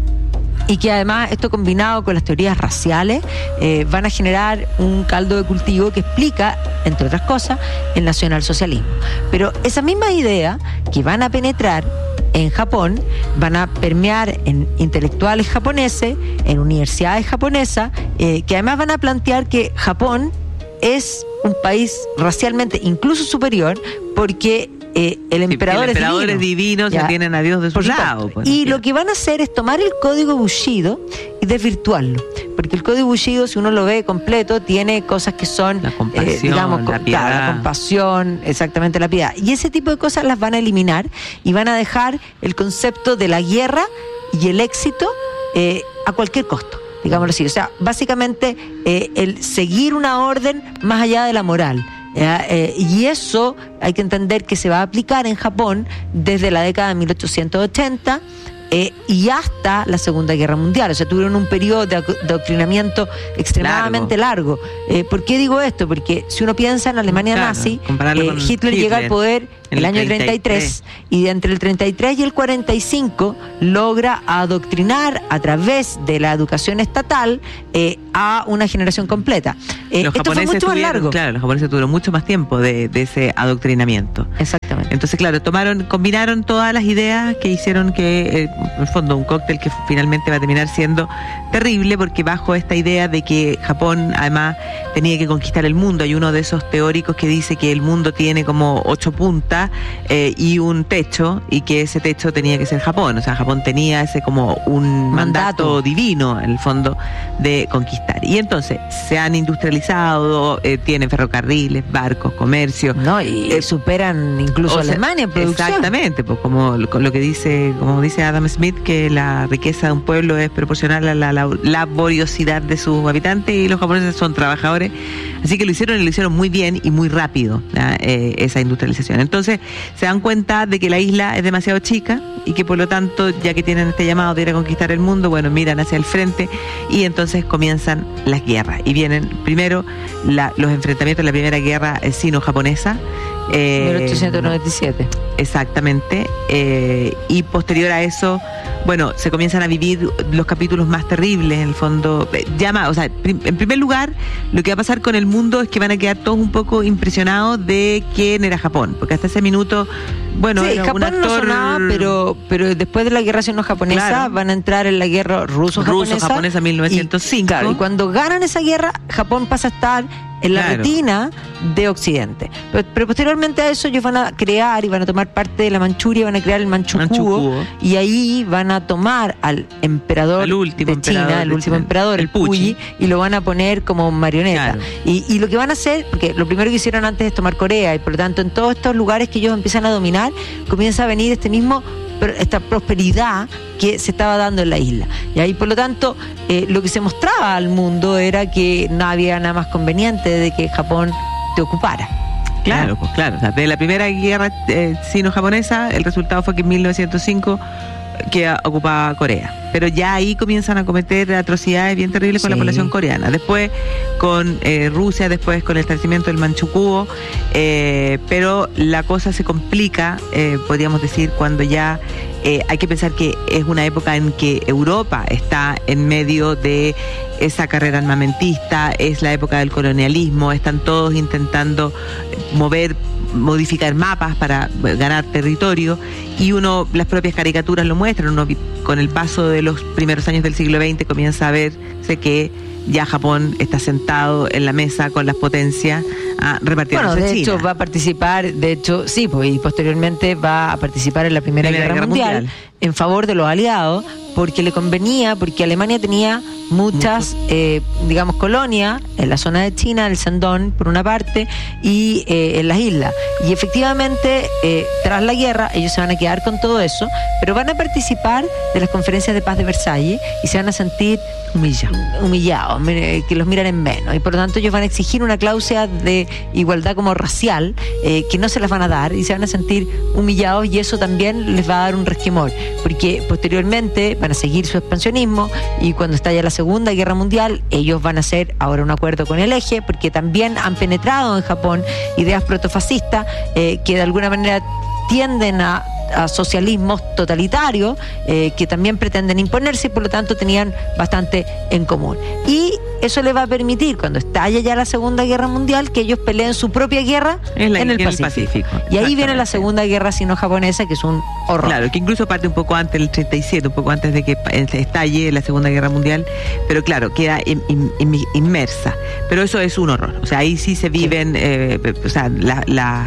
S1: y que además esto combinado con las teorías raciales eh, van a generar un caldo de cultivo que explica, entre otras cosas, el nacionalsocialismo. Pero esas mismas ideas que van a penetrar en Japón van a permear en intelectuales japoneses, en universidades japonesas, eh, que además van a plantear que Japón es un país racialmente incluso superior, porque eh, el emperador,
S2: sí, el emperador
S1: es
S2: es
S1: divino.
S2: divino, o sea, tienen a Dios de su lado. Pues,
S1: y
S2: ¿sí?
S1: lo que van a hacer es tomar el código Bushido y desvirtuarlo. Porque el código Bushido, si uno lo ve completo, tiene cosas que son,
S2: la compasión,
S1: eh, digamos,
S2: la piedad.
S1: Claro, la compasión, exactamente, la piedad. Y ese tipo de cosas las van a eliminar y van a dejar el concepto de la guerra y el éxito eh, a cualquier costo, digámoslo así. O sea, básicamente eh, el seguir una orden más allá de la moral. Eh, eh, y eso hay que entender que se va a aplicar en Japón desde la década de mil ochocientos ochenta eh, y hasta la Segunda Guerra Mundial. O sea, tuvieron un periodo de adoctrinamiento extremadamente largo. largo. Eh, ¿Por qué digo esto? Porque si uno piensa en Alemania
S2: claro,
S1: nazi, eh,
S2: Hitler,
S1: Hitler llega al poder en el año treinta y tres, y de entre el treinta y tres y el cuarenta y cinco logra adoctrinar a través de la educación estatal eh, a una generación completa. Eh,
S2: los
S1: esto fue mucho más largo.
S2: Claro, los japoneses tuvieron mucho más tiempo de, de ese adoctrinamiento.
S1: Exactamente.
S2: Entonces, claro, tomaron, combinaron todas las ideas que hicieron que, eh, en el fondo, un cóctel que finalmente va a terminar siendo terrible, porque bajo esta idea de que Japón, además, tenía que conquistar el mundo. Hay uno de esos teóricos que dice que el mundo tiene como ocho puntas Eh, y un techo, y que ese techo tenía que ser Japón. O sea, Japón tenía ese como un mandato, mandato divino, en el fondo, de conquistar. Y entonces se han industrializado, eh, tienen ferrocarriles, barcos, comercio.
S1: No, y eh, superan incluso a Alemania en producción.
S2: Exactamente, pues como lo que dice, como dice Adam Smith, que la riqueza de un pueblo es proporcional a la, la laboriosidad de sus habitantes, y los japoneses son trabajadores. Así que lo hicieron y lo hicieron muy bien y muy rápido, eh, esa industrialización. Entonces se dan cuenta de que la isla es demasiado chica y que por lo tanto, ya que tienen este llamado de ir a conquistar el mundo, bueno, miran hacia el frente y entonces comienzan las guerras. Y vienen primero la, los enfrentamientos de la primera guerra sino-japonesa.
S1: Eh, mil ochocientos noventa y siete.
S2: Exactamente. Eh, y posterior a eso, bueno, se comienzan a vivir los capítulos más terribles, en el fondo. Llama, o sea, prim, en primer lugar, lo que va a pasar con el mundo es que van a quedar todos un poco impresionados de quién era Japón, porque hasta ese minuto, bueno,
S1: sí,
S2: era
S1: Japón
S2: un actor...
S1: no sonaba, pero, pero después de la guerra sino-japonesa, claro, van a entrar en la guerra ruso-japonesa.
S2: Ruso-japonesa mil novecientos cinco.
S1: Y, claro, y cuando ganan esa guerra, Japón pasa a estar en la, claro, retina de Occidente. Pero, pero posteriormente a eso ellos van a crear y van a tomar parte de la Manchuria, van a crear el Manchukuo, y ahí van a tomar al emperador
S2: el último
S1: de China,
S2: emperador
S1: el
S2: de
S1: último
S2: China,
S1: emperador, el Puyi, y lo van a poner como marioneta. Claro. Y, y lo que van a hacer, porque lo primero que hicieron antes es tomar Corea, y por lo tanto en todos estos lugares que ellos empiezan a dominar, comienza a venir este mismo esta prosperidad que se estaba dando en la isla. Y ahí, por lo tanto, eh, lo que se mostraba al mundo era que no había nada más conveniente de que Japón te ocupara.
S2: Claro, pues claro. O sea, de la primera guerra eh, sino-japonesa, el resultado fue que en mil novecientos cinco que ocupaba Corea. Pero ya ahí comienzan a cometer atrocidades bien terribles con sí. la población coreana. Después con eh, Rusia, después con el establecimiento del Manchukuo, eh, pero la cosa se complica, eh, podríamos decir, cuando ya eh, hay que pensar que es una época en que Europa está en medio de esa carrera armamentista, es la época del colonialismo, están todos intentando mover, modificar mapas para ganar territorio, y uno, las propias caricaturas lo muestran, uno con el paso de los primeros años del siglo veinte comienza a verse que ya Japón está sentado en la mesa con las potencias a repartir.
S1: Bueno, de
S2: China.
S1: hecho va a participar, de hecho sí, pues, y posteriormente va a participar en la Primera, Primera Guerra, Guerra Mundial, Mundial en favor de los aliados, porque le convenía, porque Alemania tenía muchas, Mucho. eh, digamos, colonias en la zona de China, el Shandong, por una parte, y eh, en las islas. Y efectivamente, eh, tras la guerra, ellos se van a quedar con todo eso, pero van a participar de las conferencias de paz de Versalles y se van a sentir humillados, humillados, que los miran en menos. Y por lo tanto, ellos van a exigir una cláusula de igualdad como racial, eh, que no se las van a dar, y se van a sentir humillados, y eso también les va a dar un resquemor, porque posteriormente van a seguir su expansionismo, y cuando estalla la Segunda Guerra Mundial, ellos van a hacer ahora un acuerdo con el Eje, porque también han penetrado en Japón ideas protofascistas eh, que de alguna manera tienden a, a socialismos totalitarios eh, que también pretenden imponerse, y por lo tanto tenían bastante en común. Y eso les va a permitir, cuando estalle ya la Segunda Guerra Mundial, que ellos peleen su propia guerra en, la, en, el, en Pacífico. el Pacífico. Y ahí viene la Segunda Guerra sino-japonesa, que es un horror.
S2: Claro, que incluso parte un poco antes del treinta y siete, un poco antes de que estalle la Segunda Guerra Mundial, pero claro, queda in, in, in, inmersa. Pero eso es un horror. O sea, ahí sí se viven, sí. Eh, o sea, la, la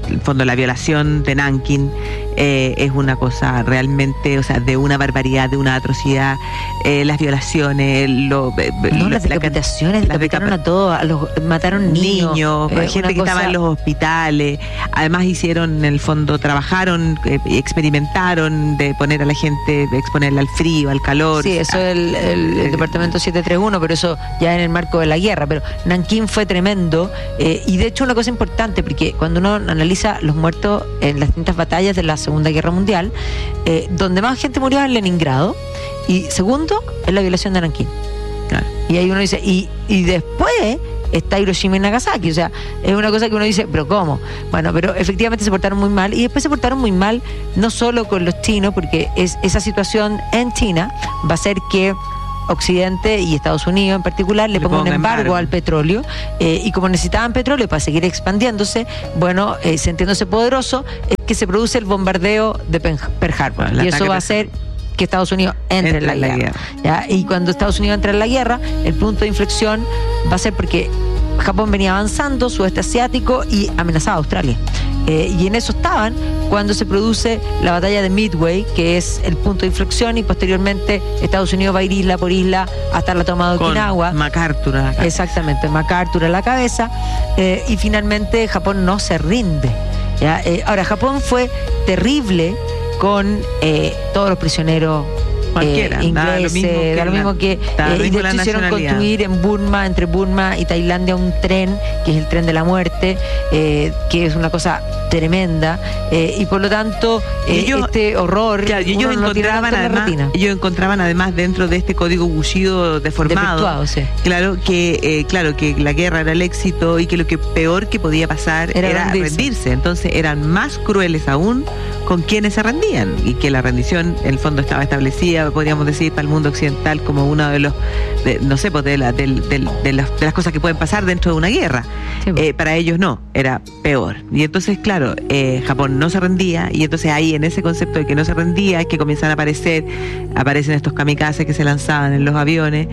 S2: el fondo la violación de Nanking eh, es una cosa realmente, o sea, de una barbaridad, de una atrocidad, eh, las violaciones, lo,
S1: no,
S2: lo,
S1: las decapitaciones,
S2: la,
S1: decapitaron a todos, a los, mataron niños,
S2: niños
S1: eh,
S2: gente que cosa... estaba en los hospitales, además hicieron, en el fondo, trabajaron, eh, experimentaron de poner a la gente, de exponerla al frío, al calor.
S1: Sí, eso es el, el, el departamento setecientos treinta y uno, pero eso ya en el marco de la guerra, pero Nankín fue tremendo, eh, y de hecho una cosa importante, porque cuando uno analiza los muertos en las distintas batallas de la Segunda Guerra Mundial, eh, donde más gente murió es en Leningrado, y segundo, es la violación de Nankín. Claro. Y ahí uno dice, y, y después está Hiroshima y Nagasaki, o sea, es una cosa que uno dice, pero ¿cómo? Bueno, pero efectivamente se portaron muy mal, y después se portaron muy mal no solo con los chinos, porque es, esa situación en China va a hacer que Occidente y Estados Unidos en particular le, le pongan un embargo, embargo al petróleo, eh, y como necesitaban petróleo para seguir expandiéndose, bueno, eh, sintiéndose poderoso, es que se produce el bombardeo de Pearl Harbor, bueno, y eso va a hacer que Estados Unidos entre, entre en la, la guerra, guerra. ¿Ya? Y cuando Estados Unidos entra en la guerra, el punto de inflexión va a ser porque Japón venía avanzando, sudeste asiático, y amenazaba a Australia. Eh, y en eso estaban cuando se produce la batalla de Midway, que es el punto de inflexión, y posteriormente Estados Unidos va a ir isla por isla hasta la toma de Okinawa.
S2: Con MacArthur a la cabeza.
S1: Exactamente, MacArthur a la cabeza. Eh, y finalmente Japón no se rinde. ¿Ya? Eh, ahora, Japón fue terrible con eh, todos los prisioneros
S2: cualquiera,
S1: eh, ingleses,
S2: lo mismo que,
S1: da lo mismo que
S2: la,
S1: eh, y de hecho hicieron construir en Burma, entre Burma y Tailandia, un tren que es el tren de la muerte, eh, que es una cosa tremenda, eh, y por lo tanto eh, ellos, este horror,
S2: claro, y ellos encontraban además, ellos encontraban además dentro de este código Bushido deformado,
S1: sí.
S2: claro que eh, claro que la guerra era el éxito, y que lo que peor que podía pasar era, era rendirse. rendirse, entonces eran más crueles aún con quienes se rendían, y que la rendición en el fondo estaba establecida, podríamos decir, para el mundo occidental como uno de los, de, no sé, pues de, la, de, de, de, las, de las cosas que pueden pasar dentro de una guerra. Sí, pues. eh, para ellos no, era peor. Y entonces, claro, eh, Japón no se rendía, y entonces ahí en ese concepto de que no se rendía es que comienzan a aparecer, aparecen estos kamikazes que se lanzaban en los aviones,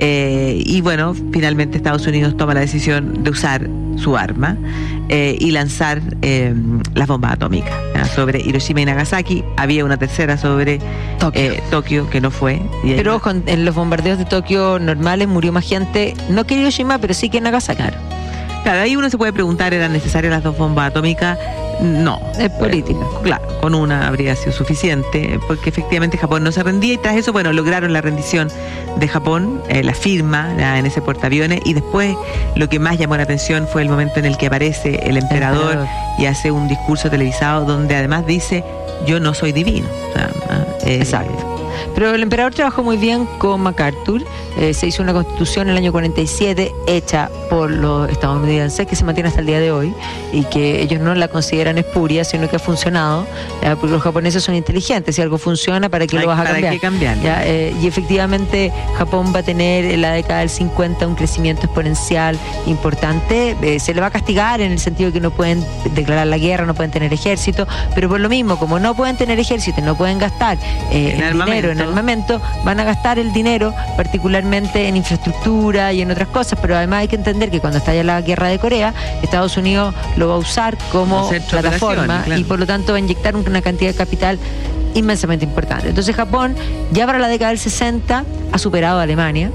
S2: eh, y bueno, finalmente Estados Unidos toma la decisión de usar su arma eh, y lanzar eh, las bombas atómicas, ¿ya? Sobre Hiroshima y Nagasaki. Había una tercera sobre Tokio, eh, Tokio que no fue. Y
S1: pero ojo, en los bombardeos de Tokio normales murió más gente, no que Hiroshima, pero sí que en Nagasaki.
S2: Claro. Claro, ahí uno se puede preguntar, ¿eran necesarias las dos bombas atómicas? No.
S1: Es política.
S2: Eh, claro, con una habría sido suficiente, porque efectivamente Japón no se rendía, y tras eso, bueno, lograron la rendición de Japón, eh, la firma ya, en ese portaaviones, y después lo que más llamó la atención fue el momento en el que aparece el emperador, emperador. y hace un discurso televisado donde además dice, yo no soy divino. O sea, eh,
S1: Exacto. Pero el emperador trabajó muy bien con MacArthur, eh, se hizo una constitución en el año cuarenta y siete hecha por los estadounidenses, que se mantiene hasta el día de hoy, y que ellos no la consideran espuria, sino que ha funcionado, eh, porque los japoneses son inteligentes, si algo funciona, ¿para qué lo vas a cambiar?
S2: Hay que cambiar.
S1: ¿Ya? Eh, y efectivamente Japón va a tener en la década del cincuenta un crecimiento exponencial importante, eh, se le va a castigar en el sentido de que no pueden declarar la guerra, no pueden tener ejército, pero por lo mismo, como no pueden tener ejército y no pueden gastar eh, el, el dinero en armamento, van a gastar el dinero particularmente en infraestructura y en otras cosas, pero además hay que entender que cuando estalla la guerra de Corea, Estados Unidos lo va a usar como plataforma, claro, y por lo tanto va a inyectar una cantidad de capital inmensamente importante. Entonces Japón ya para la década del sesenta ha superado a Alemania.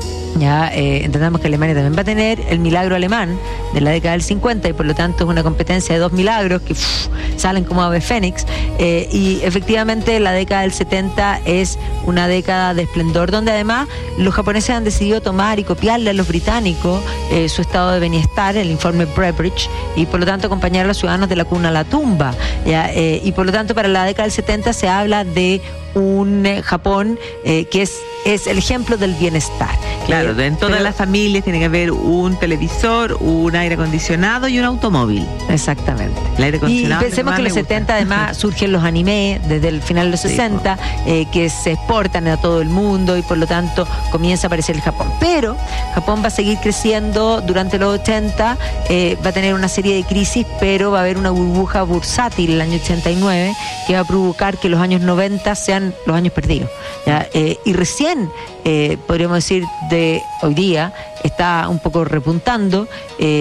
S1: Ya eh, entendamos que Alemania también va a tener el milagro alemán de la década del cincuenta, y por lo tanto es una competencia de dos milagros que uff, salen como ave fénix, eh, y efectivamente la década del setenta es una década de esplendor, donde además los japoneses han decidido tomar y copiarle a los británicos eh, su estado de bienestar, el informe Brebridge, y por lo tanto acompañar a los ciudadanos de la cuna a la tumba, ¿ya? Eh, y por lo tanto para la década del setenta se habla de un eh, Japón eh, que es, es el ejemplo del bienestar.
S2: Claro, en todas pero, las familias tiene que haber un televisor, un aire acondicionado y un automóvil.
S1: Exactamente.
S2: El aire acondicionado.
S1: Y pensemos que en los setenta además surgen los animes desde el final de los sí, sesenta, eh, que se exportan a todo el mundo, y por lo tanto comienza a aparecer el Japón. Pero Japón va a seguir creciendo durante los ochenta, eh, va a tener una serie de crisis, pero va a haber una burbuja bursátil el año ochenta y nueve que va a provocar que los años noventa sean los años perdidos, ¿ya? Eh, y recién, eh, podríamos decir, de hoy día está un poco repuntando, eh,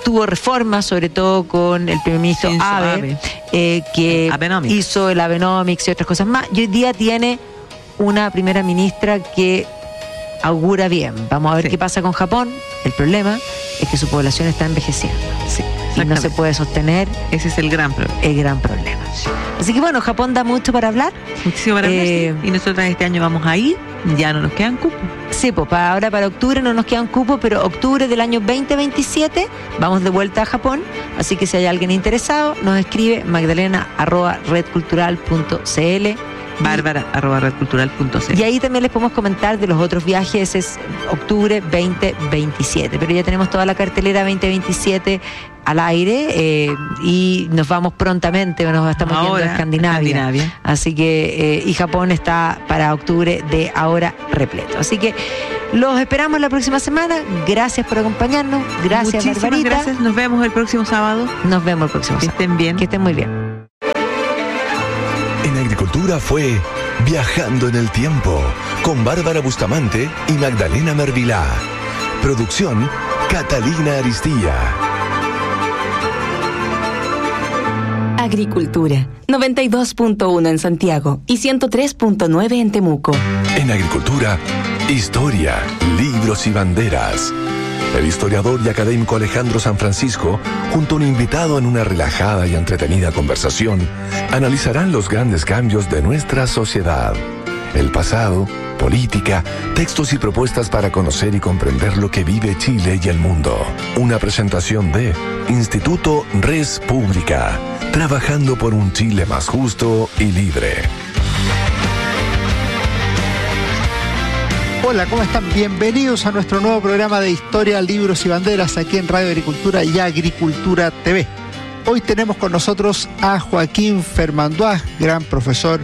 S1: tuvo reformas, sobre todo con el primer ministro
S2: Shinzo
S1: Abe,
S2: Abe.
S1: Eh, que
S2: Abenomics.
S1: hizo el Abenomics y otras cosas más. Y hoy día tiene una primera ministra que augura bien. Vamos a ver
S2: Sí.
S1: qué pasa con Japón. El problema es que su población está envejeciendo.
S2: Sí,
S1: Y no se
S2: exactamente.
S1: puede sostener,
S2: Ese es el gran problema.
S1: el gran problema. Así que bueno, Japón da mucho para hablar.
S2: Muchísimo para
S1: Eh,
S2: hablar, sí. Y nosotras este año vamos a ir, ya no nos quedan cupos.
S1: Sí, pues para ahora, para octubre no nos quedan cupos, pero octubre del año veinte veintisiete vamos de vuelta a Japón. Así que si hay alguien interesado, nos escribe magdalena arroba redcultural punto cl.
S2: Bárbara arroba redcultural punto c l.
S1: Y ahí también les podemos comentar de los otros viajes, es octubre veinte veintisiete. Pero ya tenemos toda la cartelera veinte veintisiete al aire eh, y nos vamos prontamente, nos estamos yendo
S2: Ahora,
S1: a Escandinavia.
S2: Escandinavia.
S1: Así que, eh, y Japón está para octubre de ahora repleto. Así que los esperamos la próxima semana. Gracias por acompañarnos. Gracias,
S2: Muchísimas
S1: Barbarita.
S2: gracias. Nos vemos el próximo sábado.
S1: Nos vemos el próximo
S2: Que
S1: sábado.
S2: estén bien.
S1: Que estén muy bien.
S4: En Agricultura fue Viajando en el Tiempo con Bárbara Bustamante y Magdalena Mervilá. Producción Catalina Aristía.
S3: Agricultura, noventa y dos punto uno en Santiago y ciento tres punto nueve en Temuco.
S4: En Agricultura, historia, libros y banderas. El historiador y académico Alejandro San Francisco, junto a un invitado en una relajada y entretenida conversación, analizarán los grandes cambios de nuestra sociedad. El pasado, política, textos y propuestas para conocer y comprender lo que vive Chile y el mundo. Una presentación de Instituto Res Pública, trabajando por un Chile más justo y libre.
S6: Hola, ¿cómo están? Bienvenidos a nuestro nuevo programa de Historia, Libros y Banderas aquí en Radio Agricultura y Agricultura T V. Hoy tenemos con nosotros a Joaquín Fermanduás, gran profesor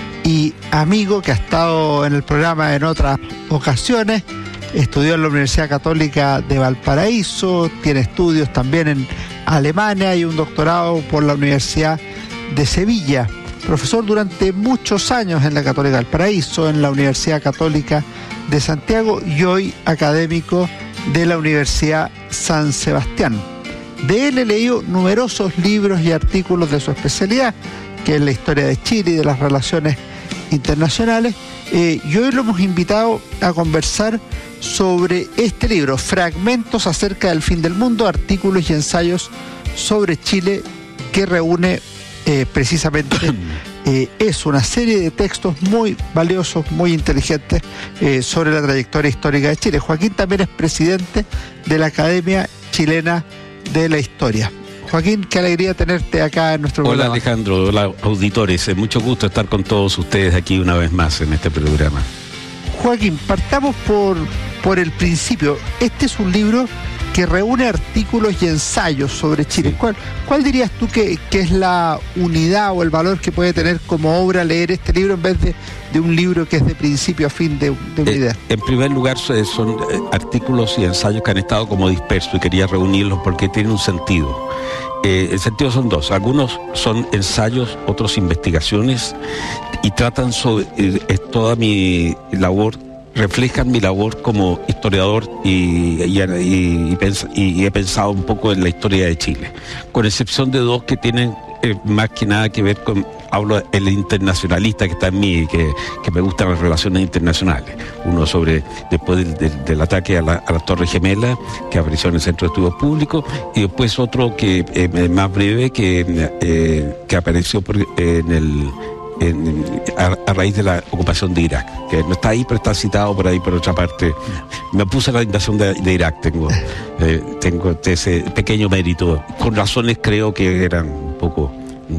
S6: y amigo que ha estado en el programa en otras ocasiones. Estudió en la Universidad Católica de Valparaíso, tiene estudios también en Alemania y un doctorado por la Universidad de Sevilla. Profesor durante muchos años en la Católica de Valparaíso, en la Universidad Católica de Santiago y hoy académico de la Universidad San Sebastián. De él he leído numerosos libros y artículos de su especialidad, que es la historia de Chile y de las relaciones internacionales, eh, y hoy lo hemos invitado a conversar sobre este libro, Fragmentos acerca del fin del mundo, artículos y ensayos sobre Chile, que reúne eh, precisamente eh, es una serie de textos muy valiosos, muy inteligentes eh, sobre la trayectoria histórica de Chile. Joaquín también es presidente de la Academia Chilena de la Historia. Joaquín, qué alegría tenerte acá en nuestro
S7: Hola
S6: programa.
S7: Alejandro, hola auditores, es mucho gusto estar con todos ustedes aquí una vez más en este programa.
S6: Joaquín, partamos por, por el principio. Este es un libro que reúne artículos y ensayos sobre Chile.
S7: Sí.
S6: ¿Cuál, cuál dirías tú que, que es la unidad o el valor que puede tener como obra leer este libro en vez de, de un libro que es de principio a fin de, de una
S7: Eh,
S6: idea?
S7: en primer lugar son, son eh, artículos y ensayos que han estado como dispersos y quería reunirlos porque tienen un sentido. Eh, el sentido son dos, algunos son ensayos, otros investigaciones y tratan sobre, eh, es toda mi labor, reflejan mi labor como historiador y, y, y, y, pens, y, y he pensado un poco en la historia de Chile, con excepción de dos que tienen eh, más que nada que ver con, hablo el internacionalista que está en mí, que, que me gustan las relaciones internacionales. Uno sobre, después del, del, del ataque a la, a la Torre Gemela, que apareció en el Centro de Estudios Públicos, y después otro que eh, más breve, que, eh, que apareció por, eh, en el... En, a, a raíz de la ocupación de Irak, que no está ahí, pero está citado por ahí por otra parte. Me puse la invasión de, de Irak, tengo, eh, tengo ese pequeño mérito, con razones creo que eran un poco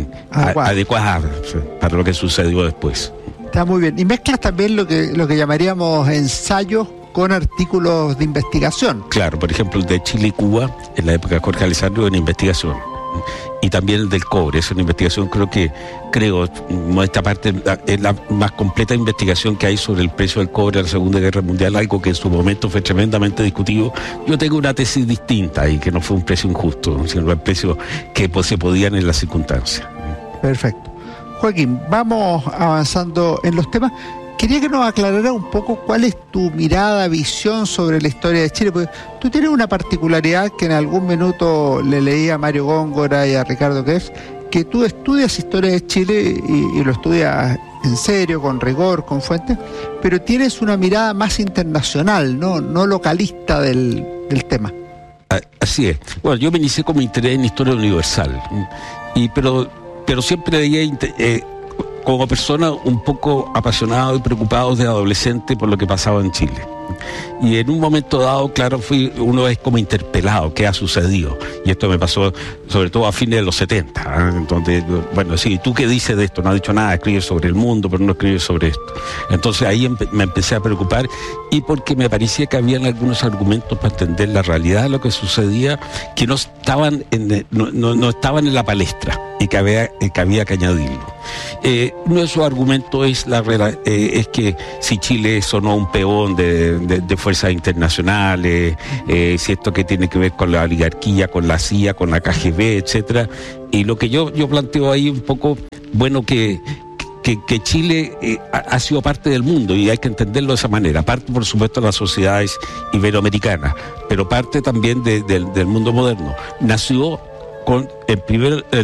S7: a, adecuadas para lo que sucedió después.
S6: Está muy bien. Y mezclas también lo que, lo que llamaríamos ensayos con artículos de investigación.
S7: Claro, por ejemplo, el de Chile y Cuba, en la época de Jorge Alessandro, en investigación. Y también el del cobre, es una investigación, creo que, creo, esta parte es la más completa investigación que hay sobre el precio del cobre en la Segunda Guerra Mundial, algo que en su momento fue tremendamente discutido. Yo tengo una tesis distinta y que no fue un precio injusto, sino el precio que pues, se podían en las circunstancias.
S6: Perfecto. Joaquín, vamos avanzando en los temas. quería que nos aclarara un poco cuál es tu mirada, visión sobre la historia de Chile, porque tú tienes una particularidad que en algún minuto le leí a Mario Góngora y a Ricardo Kempf, que tú estudias historia de Chile y, y lo estudias en serio, con rigor, con fuentes, pero tienes una mirada más internacional, no, no localista del, del tema.
S7: Así es. Bueno, yo me inicié con mi interés en historia universal, y pero, pero siempre veía eh, como persona un poco apasionado y preocupado de adolescente por lo que pasaba en Chile. Y en un momento dado, claro, fui, uno es como interpelado, ¿qué ha sucedido? Y esto me pasó sobre todo a fines de los setenta, ¿eh? Donde, bueno, sí, ¿tú qué dices de esto? No has dicho nada, escribes sobre el mundo, pero no escribes sobre esto. Entonces ahí empe- me empecé a preocupar, y porque me parecía que habían algunos argumentos para entender la realidad de lo que sucedía, que no estaban en, no, no, no estaban en la palestra, y que había, que había que añadirlo. Eh, uno de esos argumentos es, la, eh, es que si Chile es o no un peón de, de, de fuerzas internacionales, eh, si esto que tiene que ver con la oligarquía, con la C I A, con la K G B, etcétera. Y lo que yo, yo planteo ahí un poco, bueno, que... Que, que Chile eh, ha, ha sido parte del mundo, y hay que entenderlo de esa manera. Parte, por supuesto, de las sociedades iberoamericanas, pero parte también de, de, del mundo moderno. Nació con el primer... El